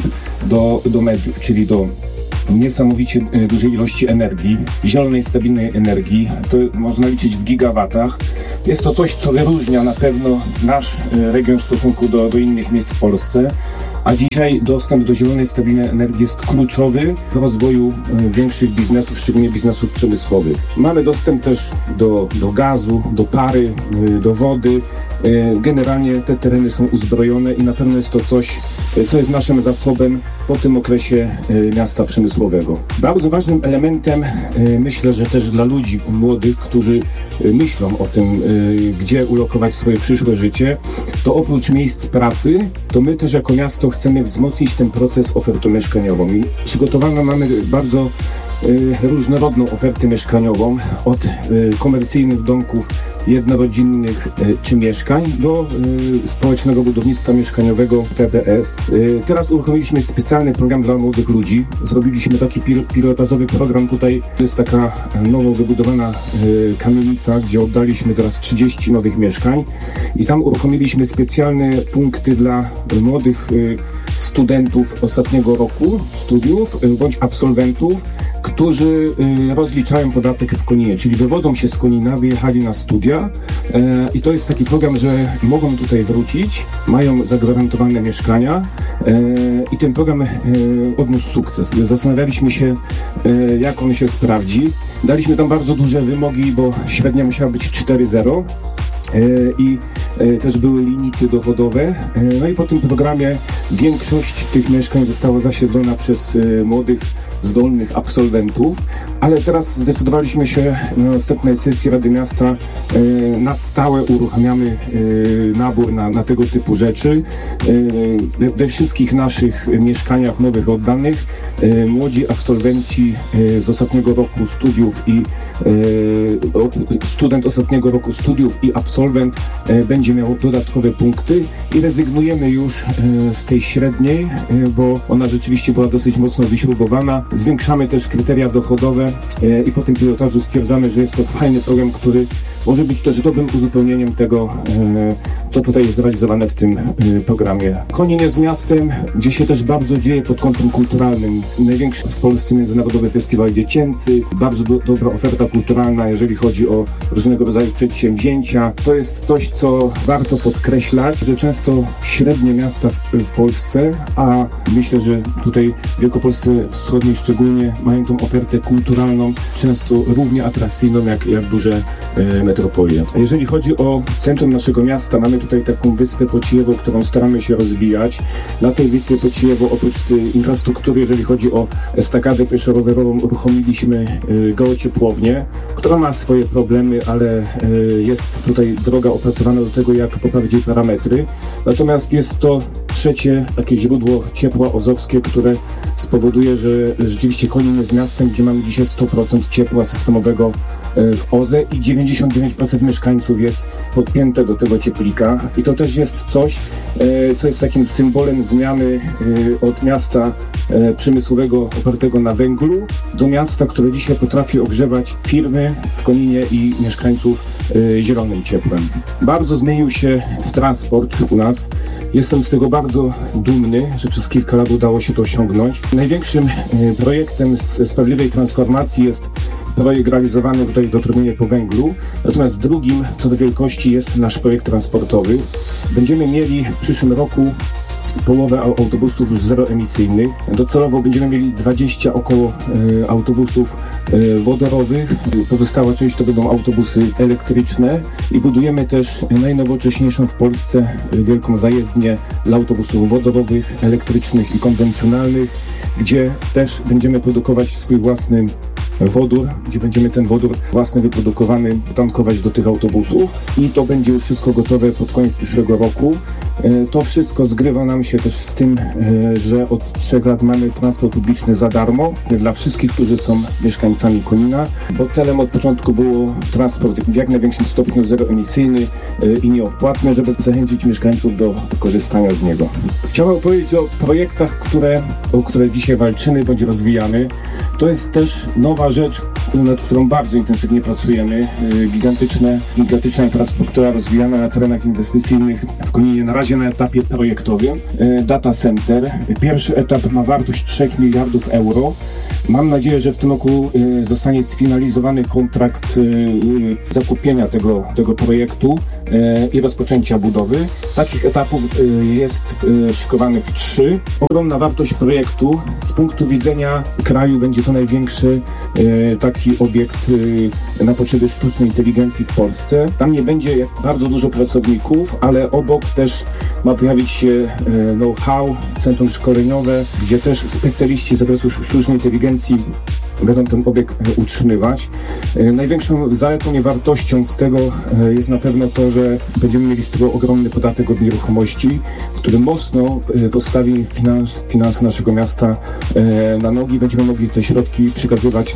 do mediów, czyli do niesamowicie dużej ilości energii, zielonej, stabilnej energii. To można liczyć w gigawatach. Jest to coś, co wyróżnia na pewno nasz region w stosunku do innych miejsc w Polsce. A dzisiaj dostęp do zielonej, stabilnej energii jest kluczowy w rozwoju większych biznesów, szczególnie biznesów przemysłowych. Mamy dostęp też do gazu, do pary, do wody. Generalnie te tereny są uzbrojone i na pewno jest to coś, co jest naszym zasobem po tym okresie miasta przemysłowego. Bardzo ważnym elementem, myślę, że też dla ludzi młodych, którzy myślą o tym, gdzie ulokować swoje przyszłe życie, to oprócz miejsc pracy, to my też jako miasto chcemy wzmocnić ten proces ofertą mieszkaniową. I przygotowaną mamy bardzo różnorodną ofertę mieszkaniową, od komercyjnych domków jednorodzinnych czy mieszkań do społecznego budownictwa mieszkaniowego TBS. Teraz uruchomiliśmy specjalny program dla młodych ludzi. Zrobiliśmy taki pilotażowy program. Tutaj jest taka nowo wybudowana kamienica, gdzie oddaliśmy teraz 30 nowych mieszkań i tam uruchomiliśmy specjalne punkty dla młodych studentów ostatniego roku studiów bądź absolwentów, którzy rozliczają podatek w Koninie, czyli wywodzą się z Konina, wyjechali na studia i to jest taki program, że mogą tutaj wrócić, mają zagwarantowane mieszkania i ten program odniósł sukces. Zastanawialiśmy się, jak on się sprawdzi. Daliśmy tam bardzo duże wymogi, bo średnia musiała być 4,0. I też były limity dochodowe. No i po tym programie większość tych mieszkań została zasiedlona przez młodych, zdolnych absolwentów, ale teraz zdecydowaliśmy się na następnej sesji Rady Miasta na stałe uruchamiamy nabór na tego typu rzeczy. We wszystkich naszych mieszkaniach nowych oddanych młodzi absolwenci z ostatniego roku studiów i student ostatniego roku studiów i absolwent będzie miał dodatkowe punkty i rezygnujemy już z tej średniej, bo ona rzeczywiście była dosyć mocno wyśrubowana. Zwiększamy też kryteria dochodowe i po tym pilotażu stwierdzamy, że jest to fajny program, który może być też dobrym uzupełnieniem tego, co tutaj jest zrealizowane w tym programie. Konin jest miastem, gdzie się też bardzo dzieje pod kątem kulturalnym. Największy w Polsce międzynarodowy festiwal dziecięcy, bardzo dobra oferta kulturalna, jeżeli chodzi o różnego rodzaju przedsięwzięcia. To jest coś, co warto podkreślać, że często średnie miasta w Polsce, a myślę, że tutaj w Wielkopolsce Wschodniej szczególnie mają tą ofertę kulturalną, często równie atrakcyjną jak duże metropolie. Jeżeli chodzi o centrum naszego miasta, mamy tutaj taką wyspę Pociejewo, którą staramy się rozwijać. Na tej wyspie Pociejewo oprócz infrastruktury, jeżeli chodzi o estakadę pieszo-rowerową, uruchomiliśmy geociepłownię, która ma swoje problemy, ale jest tutaj droga opracowana do tego, jak poprawić jej parametry. Natomiast jest to trzecie takie źródło ciepła ozowskie, które spowoduje, że rzeczywiście Konin jest miastem, gdzie mamy dzisiaj 100% ciepła systemowego w OZE i 99% mieszkańców jest podpięte do tego cieplika. I to też jest coś, co jest takim symbolem zmiany od miasta przemysłowego opartego na węglu do miasta, które dzisiaj potrafi ogrzewać firmy w Koninie i mieszkańców zielonym ciepłem. Bardzo zmienił się transport u nas. Jestem z tego bardzo dumny, że przez kilka lat udało się to osiągnąć. Największym projektem sprawiedliwej transformacji jest projekt realizowany tutaj zatrudnienie po węglu, natomiast drugim co do wielkości jest nasz projekt transportowy. Będziemy mieli w przyszłym roku połowę autobusów już zeroemisyjnych. Docelowo będziemy mieli 20 około autobusów wodorowych. Pozostała część to będą autobusy elektryczne i budujemy też najnowocześniejszą w Polsce wielką zajezdnię dla autobusów wodorowych, elektrycznych i konwencjonalnych, gdzie też będziemy produkować swój własny wodór, gdzie będziemy ten wodór własny wyprodukowany tankować do tych autobusów i to będzie już wszystko gotowe pod koniec przyszłego roku. To wszystko zgrywa nam się też z tym, że od 3 lat mamy transport publiczny za darmo dla wszystkich, którzy są mieszkańcami Konina, bo celem od początku było transport w jak największym stopniu zeroemisyjny i nieodpłatny, żeby zachęcić mieszkańców do korzystania z niego. Chciałbym powiedzieć o projektach, o które dzisiaj walczymy bądź rozwijamy. To jest też nowa rzecz, nad którą bardzo intensywnie pracujemy. Gigantyczna infrastruktura rozwijana na terenach inwestycyjnych w Koninie, na razie na etapie projektowym. Data Center. Pierwszy etap ma wartość 3 miliardów euro. Mam nadzieję, że w tym roku zostanie sfinalizowany kontrakt zakupienia tego projektu i rozpoczęcia budowy. Takich etapów jest szykowanych 3. Ogromna wartość projektu. Z punktu widzenia kraju będzie to największy taki obiekt na potrzeby sztucznej inteligencji w Polsce. Tam nie będzie bardzo dużo pracowników, ale obok też ma pojawić się know-how, centrum szkoleniowe, gdzie też specjaliści z zakresu sztucznej inteligencji będą ten obiekt utrzymywać. Największą zaletą i wartością z tego jest na pewno to, że będziemy mieli z tego ogromny podatek od nieruchomości, który mocno postawi finanse naszego miasta na nogi. Będziemy mogli te środki przekazywać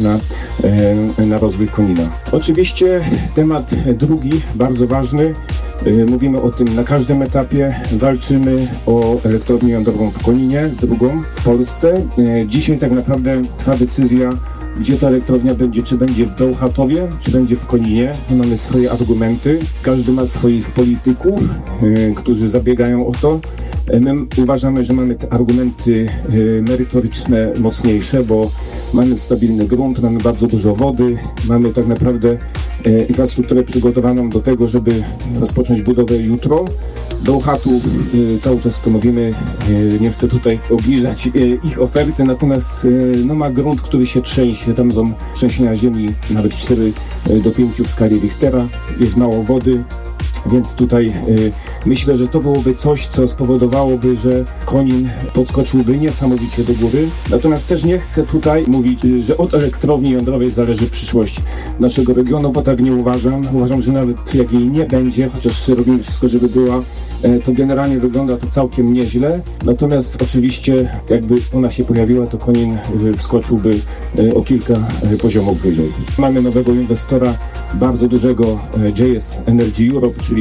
na rozwój Konina. Oczywiście temat drugi, bardzo ważny. Mówimy o tym na każdym etapie. Walczymy o elektrownię jądrową w Koninie, drugą w Polsce. Dzisiaj tak naprawdę trwa decyzja, gdzie ta elektrownia będzie, czy będzie w Bełchatowie, czy będzie w Koninie. My mamy swoje argumenty. Każdy ma swoich polityków, którzy zabiegają o to. My uważamy, że mamy te argumenty merytoryczne mocniejsze, bo mamy stabilny grunt, mamy bardzo dużo wody, mamy tak naprawdę infrastrukturę przygotowaną do tego, żeby rozpocząć budowę jutro. Bełchatów cały czas to mówimy, nie chcę tutaj obniżać ich oferty, natomiast ma grunt, który się trzęsie, tam są trzęsienia ziemi nawet 4 do 5 w skali Richtera, jest mało wody. Więc tutaj myślę, że to byłoby coś, co spowodowałoby, że Konin podskoczyłby niesamowicie do góry. Natomiast też nie chcę tutaj mówić, że od elektrowni jądrowej zależy przyszłość naszego regionu, bo tak nie uważam. Uważam, że nawet jak jej nie będzie, chociaż robimy wszystko, żeby była, to generalnie wygląda to całkiem nieźle. Natomiast oczywiście jakby ona się pojawiła, to Konin wskoczyłby o kilka poziomów wyżej. Mamy nowego inwestora, bardzo dużego JS Energy Europe, czyli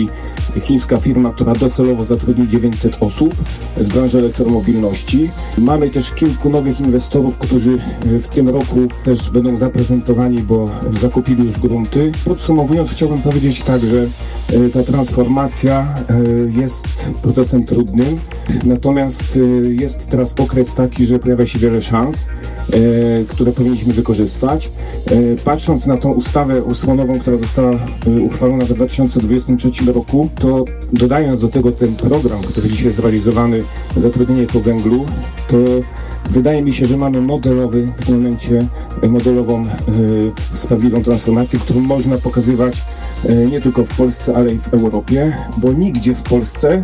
chińska firma, która docelowo zatrudni 900 osób z branży elektromobilności. Mamy też kilku nowych inwestorów, którzy w tym roku też będą zaprezentowani, bo zakupili już grunty. Podsumowując, chciałbym powiedzieć tak, że ta transformacja jest procesem trudnym, natomiast jest teraz okres taki, że pojawia się wiele szans, które powinniśmy wykorzystać. Patrząc na tą ustawę osłonową, która została uchwalona w 2023 roku, to dodając do tego ten program, który dzisiaj jest realizowany, zatrudnienie po węglu, to wydaje mi się, że mamy w tym momencie modelową, sprawiedliwą transformację, którą można pokazywać nie tylko w Polsce, ale i w Europie, bo nigdzie w Polsce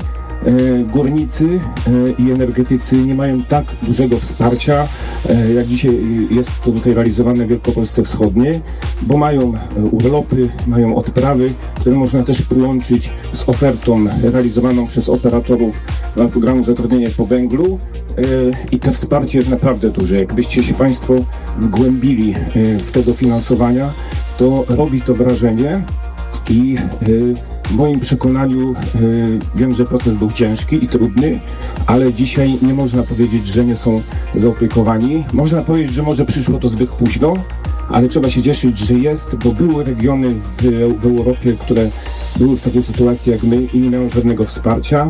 górnicy i energetycy nie mają tak dużego wsparcia, jak dzisiaj jest to tutaj realizowane w Wielkopolsce Wschodniej, bo mają urlopy, mają odprawy, które można też połączyć z ofertą realizowaną przez operatorów programu zatrudnienia po węglu i to wsparcie jest naprawdę duże. Jakbyście się Państwo wgłębili w te dofinansowania, to robi to wrażenie i w moim przekonaniu wiem, że proces był ciężki i trudny, ale dzisiaj nie można powiedzieć, że nie są zaopiekowani. Można powiedzieć, że może przyszło to zbyt późno, ale trzeba się cieszyć, że jest, bo były regiony w Europie, które były w takiej sytuacji jak my i nie miały żadnego wsparcia.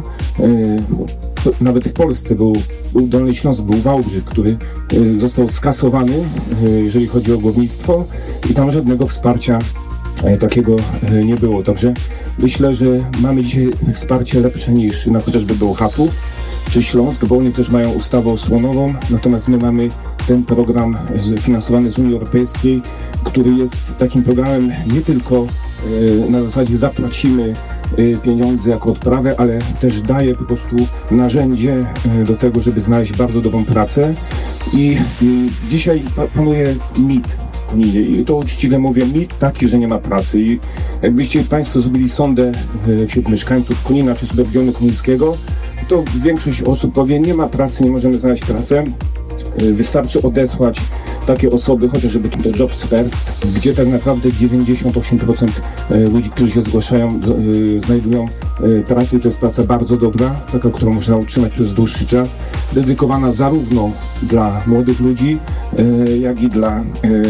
Nawet w Polsce był Dolny Śląsk, był Wałbrzych, który został skasowany, jeżeli chodzi o górnictwo i tam żadnego wsparcia takiego nie było. Także myślę, że mamy dzisiaj wsparcie lepsze niż na chociażby Bełchatów czy Śląsk, bo oni też mają ustawę osłonową, natomiast my mamy ten program finansowany z Unii Europejskiej, który jest takim programem nie tylko na zasadzie zapłacimy pieniądze jako odprawę, ale też daje po prostu narzędzie do tego, żeby znaleźć bardzo dobrą pracę i dzisiaj panuje mit w Koninie i to uczciwie mówię, mit taki, że nie ma pracy i jakbyście Państwo zrobili sondę wśród mieszkańców Konina czy regionu konińskiego, to większość osób powie, nie ma pracy, nie możemy znaleźć pracy. Wystarczy odesłać takie osoby, chociażby do Jobs First, gdzie tak naprawdę 98% ludzi, którzy się zgłaszają, znajdują pracę. To jest praca bardzo dobra, taka, którą można utrzymać przez dłuższy czas, dedykowana zarówno dla młodych ludzi, jak i dla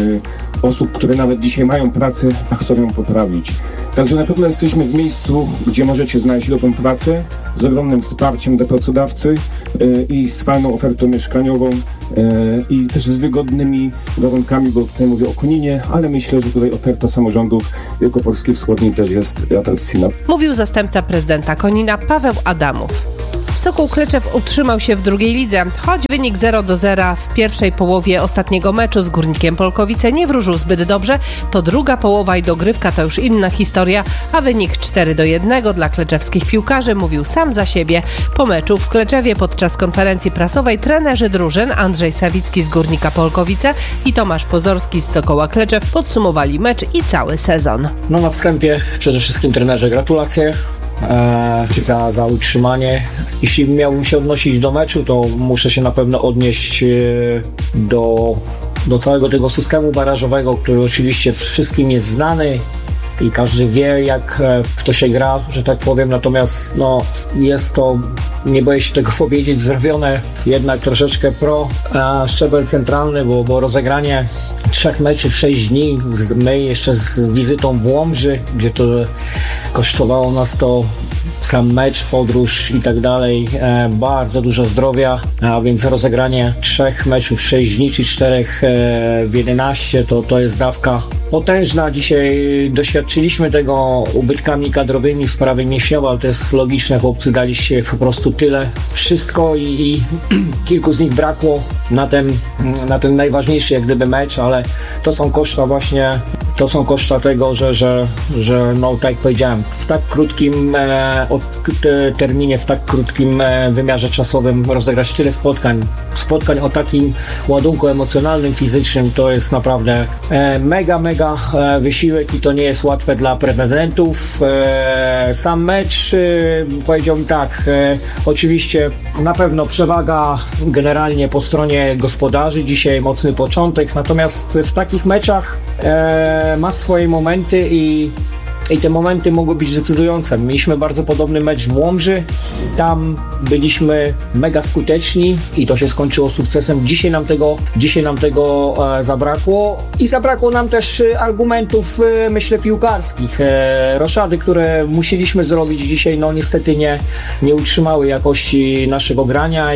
osób, które nawet dzisiaj mają pracę, a chcą ją poprawić. Także na pewno jesteśmy w miejscu, gdzie możecie znaleźć dobrą pracę z ogromnym wsparciem dla pracodawcy i z fajną ofertą mieszkaniową i też z wygodnymi warunkami, bo tutaj mówię o Koninie, ale myślę, że tutaj oferta samorządów Wielkopolski Wschodniej też jest atrakcyjna. Mówił zastępca prezydenta Konina Paweł Adamów. Sokół Kleczew utrzymał się w drugiej lidze, choć wynik 0-0 w pierwszej połowie ostatniego meczu z Górnikiem Polkowice nie wróżył zbyt dobrze, to druga połowa i dogrywka to już inna historia, a wynik 4-1 dla kleczewskich piłkarzy mówił sam za siebie. Po meczu w Kleczewie podczas konferencji prasowej trenerzy drużyn Andrzej Sawicki z Górnika Polkowice i Tomasz Pozorski z Sokoła Kleczew podsumowali mecz i cały sezon. No na wstępie przede wszystkim trenerze gratulacje za utrzymanie. Jeśli miałbym się odnosić do meczu, to muszę się na pewno odnieść do całego tego systemu barażowego, który oczywiście wszystkim jest znany i każdy wie, jak w to się gra, że tak powiem, natomiast no, jest to, nie boję się tego powiedzieć, zrobione jednak troszeczkę szczebel centralny, bo rozegranie 3 meczy w 6 dni, my jeszcze z wizytą w Łomży, gdzie to kosztowało nas to sam mecz, podróż i tak dalej, bardzo dużo zdrowia, a więc rozegranie 3 meczów w 6 dni, czy 4 w 11, to jest dawka potężna. Dzisiaj doświadczyliśmy tego ubytkami kadrowymi w sprawie Mięśniowa, ale to jest logiczne, chłopcy dali się po prostu tyle, wszystko i kilku z nich brakło na ten najważniejszy jak gdyby mecz, ale to są koszta właśnie, to są koszta tego, że no tak jak powiedziałem, w tak krótkim terminie, w tak krótkim wymiarze czasowym rozegrać tyle spotkań o takim ładunku emocjonalnym, fizycznym, to jest naprawdę mega wysiłek i to nie jest łatwe dla pretendentów. Sam mecz, powiedziałbym tak, oczywiście na pewno przewaga generalnie po stronie gospodarzy, dzisiaj mocny początek, natomiast w takich meczach ma swoje momenty i i te momenty mogły być decydujące. Mieliśmy bardzo podobny mecz w Łomży, tam byliśmy mega skuteczni i to się skończyło sukcesem. Dzisiaj nam tego zabrakło i zabrakło nam też argumentów, myślę, piłkarskich. Roszady, które musieliśmy zrobić dzisiaj, no niestety nie utrzymały jakości naszego grania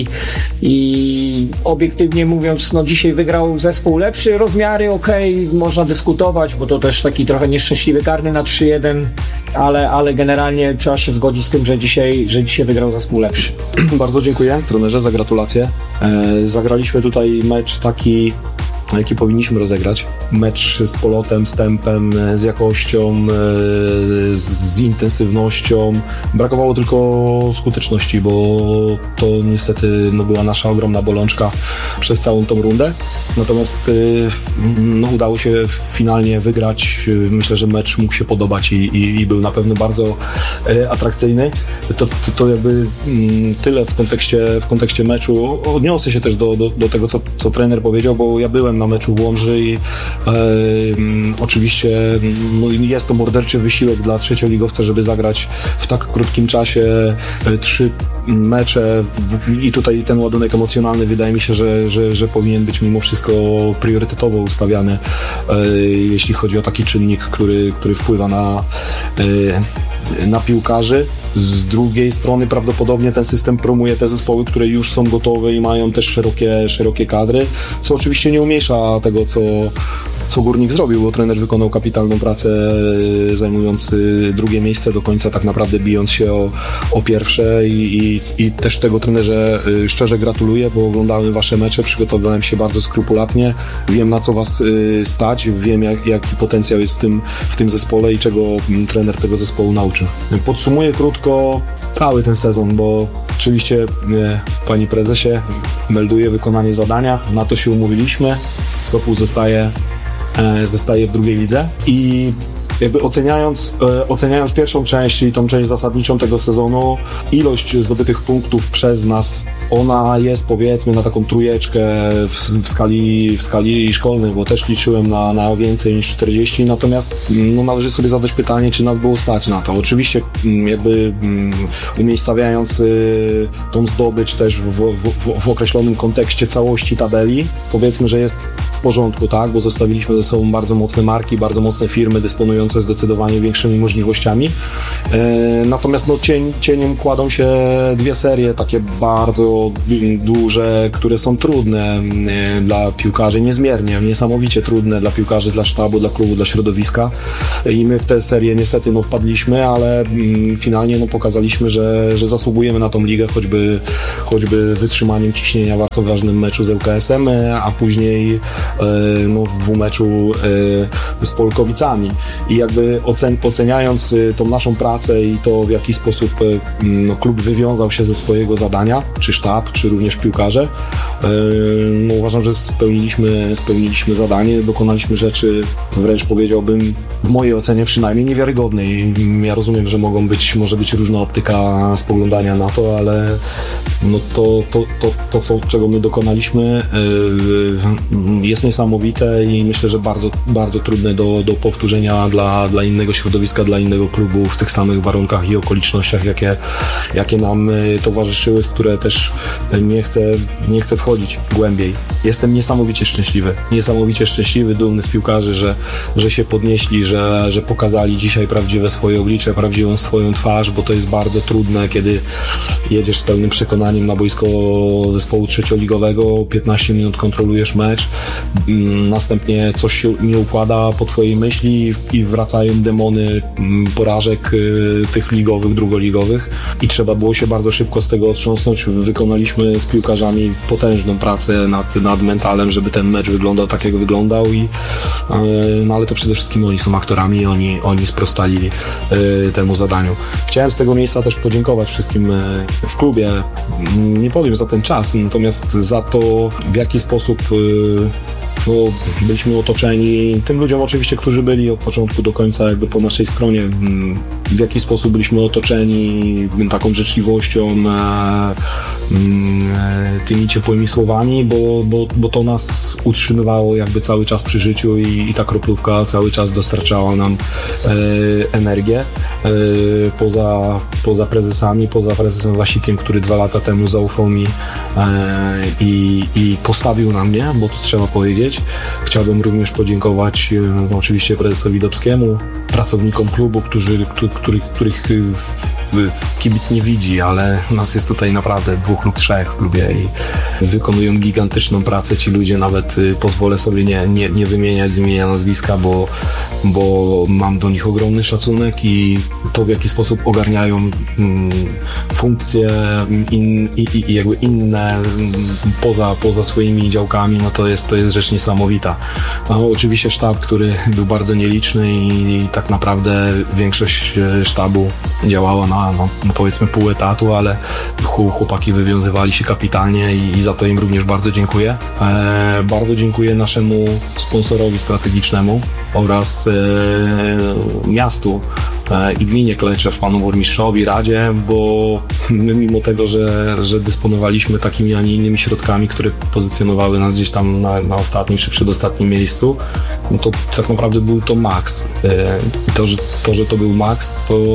i obiektywnie mówiąc, no dzisiaj wygrał zespół lepszy, rozmiary okej, można dyskutować, bo to też taki trochę nieszczęśliwy karny na 3-1, ale generalnie trzeba się zgodzić z tym, że dzisiaj wygrał zespół lepszy. Bardzo dziękuję trenerze za gratulacje. Zagraliśmy tutaj mecz taki, jaki powinniśmy rozegrać. Mecz z polotem, z tempem, z jakością, z intensywnością. Brakowało tylko skuteczności, bo to niestety była nasza ogromna bolączka przez całą tą rundę. Natomiast udało się finalnie wygrać. Myślę, że mecz mógł się podobać i był na pewno bardzo atrakcyjny. To jakby tyle w kontekście meczu. Odniosę się też do tego, co trener powiedział, bo ja byłem na meczu w Łomży i oczywiście jest to morderczy wysiłek dla trzecioligowca, żeby zagrać w tak krótkim czasie 3 mecze i tutaj ten ładunek emocjonalny wydaje mi się, że powinien być mimo wszystko priorytetowo ustawiany, jeśli chodzi o taki czynnik, który wpływa na piłkarzy. Z drugiej strony prawdopodobnie ten system promuje te zespoły, które już są gotowe i mają też szerokie kadry, co oczywiście nie umniejsza tego, co Górnik zrobił, bo trener wykonał kapitalną pracę, zajmując drugie miejsce do końca, tak naprawdę bijąc się o pierwsze i też tego trenerze szczerze gratuluję, bo oglądałem wasze mecze, przygotowałem się bardzo skrupulatnie, wiem na co was stać, wiem jaki potencjał jest w tym zespole i czego trener tego zespołu nauczył. Podsumuję krótko cały ten sezon, bo oczywiście panie prezesie melduje wykonanie zadania, na to się umówiliśmy, Sopół zostaje w drugiej lidze i jakby oceniając pierwszą część, czyli tą część zasadniczą tego sezonu, ilość zdobytych punktów przez nas, ona jest powiedzmy na taką trójeczkę w skali szkolnej, bo też liczyłem na więcej niż 40, natomiast należy sobie zadać pytanie, czy nas było stać na to. Oczywiście jakby umiejscawiając tą zdobycz też w określonym kontekście całości tabeli, powiedzmy, że jest w porządku, tak, bo zostawiliśmy ze sobą bardzo mocne marki, bardzo mocne firmy dysponujące zdecydowanie większymi możliwościami. Natomiast cieniem kładą się 2 serie, takie bardzo duże, które są trudne dla piłkarzy, niezmiernie, niesamowicie trudne dla piłkarzy, dla sztabu, dla klubu, dla środowiska i my w tę serię niestety wpadliśmy, ale finalnie pokazaliśmy, że zasługujemy na tą ligę, choćby wytrzymaniem ciśnienia w bardzo ważnym meczu z ŁKS-em, a później w dwumeczu z Polkowicami. I jakby oceniając tą naszą pracę i to, w jaki sposób klub wywiązał się ze swojego zadania, czy sztab, czy również piłkarze, uważam, że spełniliśmy zadanie, dokonaliśmy rzeczy, wręcz powiedziałbym, w mojej ocenie przynajmniej niewiarygodnej. Ja rozumiem, że może być różna optyka spoglądania na to, ale czego my dokonaliśmy, jest niesamowite i myślę, że bardzo, bardzo trudne do powtórzenia dla innego środowiska, dla innego klubu w tych samych warunkach i okolicznościach, jakie nam towarzyszyły, w które też nie chcę wchodzić głębiej. Jestem niesamowicie szczęśliwy, dumny z piłkarzy, że się podnieśli, że pokazali dzisiaj prawdziwe swoje oblicze, prawdziwą swoją twarz, bo to jest bardzo trudne, kiedy jedziesz z pełnym przekonaniem na boisko zespołu trzecioligowego, 15 minut kontrolujesz mecz, następnie coś się nie układa po twojej myśli i wracają demony porażek tych ligowych, drugoligowych i trzeba było się bardzo szybko z tego otrząsnąć. Wykonaliśmy z piłkarzami potężną pracę nad mentalem, żeby ten mecz wyglądał tak, jak wyglądał ale to przede wszystkim oni są aktorami, oni sprostali temu zadaniu. Chciałem z tego miejsca też podziękować wszystkim w klubie, nie powiem za ten czas, natomiast za to, w jaki sposób no, byliśmy otoczeni tym ludziom oczywiście, którzy byli od początku do końca jakby po naszej stronie, w jaki sposób byliśmy otoczeni taką życzliwością, tymi ciepłymi słowami, bo to nas utrzymywało jakby cały czas przy życiu i ta kroplówka cały czas dostarczała nam energię. Poza prezesami, poza prezesem Wasikiem, który 2 lata temu zaufał mi i postawił na mnie, bo to trzeba powiedzieć. Chciałbym również podziękować oczywiście prezesowi Dobskiemu, pracownikom klubu, których kibic nie widzi, ale nas jest tutaj naprawdę 2 lub 3 w klubie i wykonują gigantyczną pracę ci ludzie, nawet pozwolę sobie nie wymieniać z imienia nazwiska, bo mam do nich ogromny szacunek i to, w jaki sposób ogarniają funkcje i jakby inne poza swoimi działkami, no to jest rzecz niesamowita. No, oczywiście sztab, który był bardzo nieliczny i tak naprawdę większość sztabu działała na powiedzmy pół etatu, ale chłopaki wywiązywali się kapitalnie i za to im również bardzo dziękuję. Bardzo dziękuję naszemu sponsorowi strategicznemu oraz miastu i gminie Kleczew, panu burmistrzowi, Radzie, bo my mimo tego, że dysponowaliśmy takimi, a nie innymi środkami, które pozycjonowały nas gdzieś tam na ostatnim czy przedostatnim miejscu, no to tak naprawdę był to maks. To, że to był maks,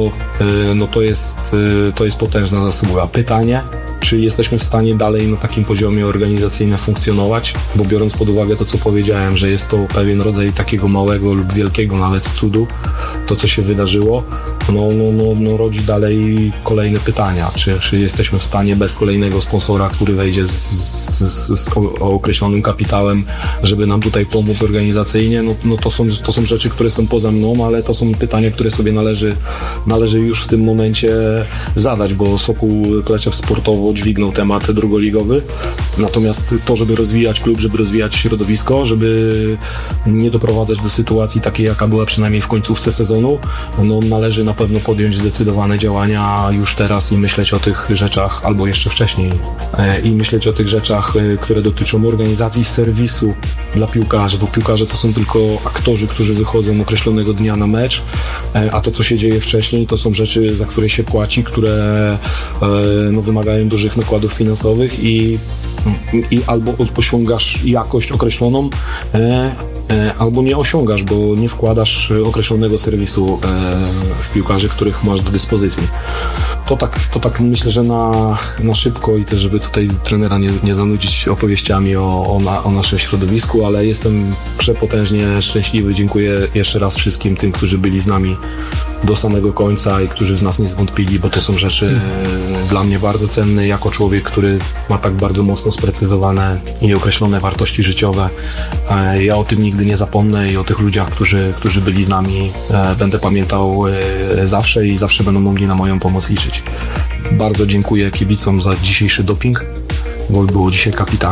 to jest potężna zasługa. Pytanie, czy jesteśmy w stanie dalej na takim poziomie organizacyjnym funkcjonować, bo biorąc pod uwagę to, co powiedziałem, że jest to pewien rodzaj takiego małego lub wielkiego nawet cudu, to co się wydarzyło, rodzi dalej kolejne pytania, czy jesteśmy w stanie bez kolejnego sponsora, który wejdzie z określonym kapitałem, żeby nam tutaj pomóc organizacyjnie, to są rzeczy, które są poza mną, ale to są pytania, które sobie należy już w tym momencie zadać, bo Sokół Kleczew sportowo dźwignął temat drugoligowy, natomiast to, żeby rozwijać klub, żeby rozwijać środowisko, żeby nie doprowadzać do sytuacji takiej, jaka była przynajmniej w końcówce sezonu, należy na pewno podjąć zdecydowane działania już teraz i myśleć o tych rzeczach, albo jeszcze wcześniej, i myśleć o tych rzeczach, które dotyczą organizacji serwisu dla piłkarzy, bo piłkarze to są tylko aktorzy, którzy wychodzą określonego dnia na mecz, a to, co się dzieje wcześniej, to są rzeczy, za które się płaci, które wymagają dużych nakładów finansowych i albo osiągasz jakość określoną, albo nie osiągasz, bo nie wkładasz określonego serwisu w piłkarzy, których masz do dyspozycji. To tak myślę, że na szybko i też, żeby tutaj trenera nie zanudzić opowieściami o naszym środowisku, ale jestem przepotężnie szczęśliwy. Dziękuję jeszcze raz wszystkim tym, którzy byli z nami do samego końca i którzy w nas nie zwątpili, bo to są rzeczy dla mnie bardzo cenne jako człowiek, który ma tak bardzo mocno sprecyzowane i określone wartości życiowe. Ja o tym nigdy nie zapomnę i o tych ludziach, którzy byli z nami, będę pamiętał zawsze i zawsze będą mogli na moją pomoc liczyć. Bardzo dziękuję kibicom za dzisiejszy doping, bo było dzisiaj kapitalnie.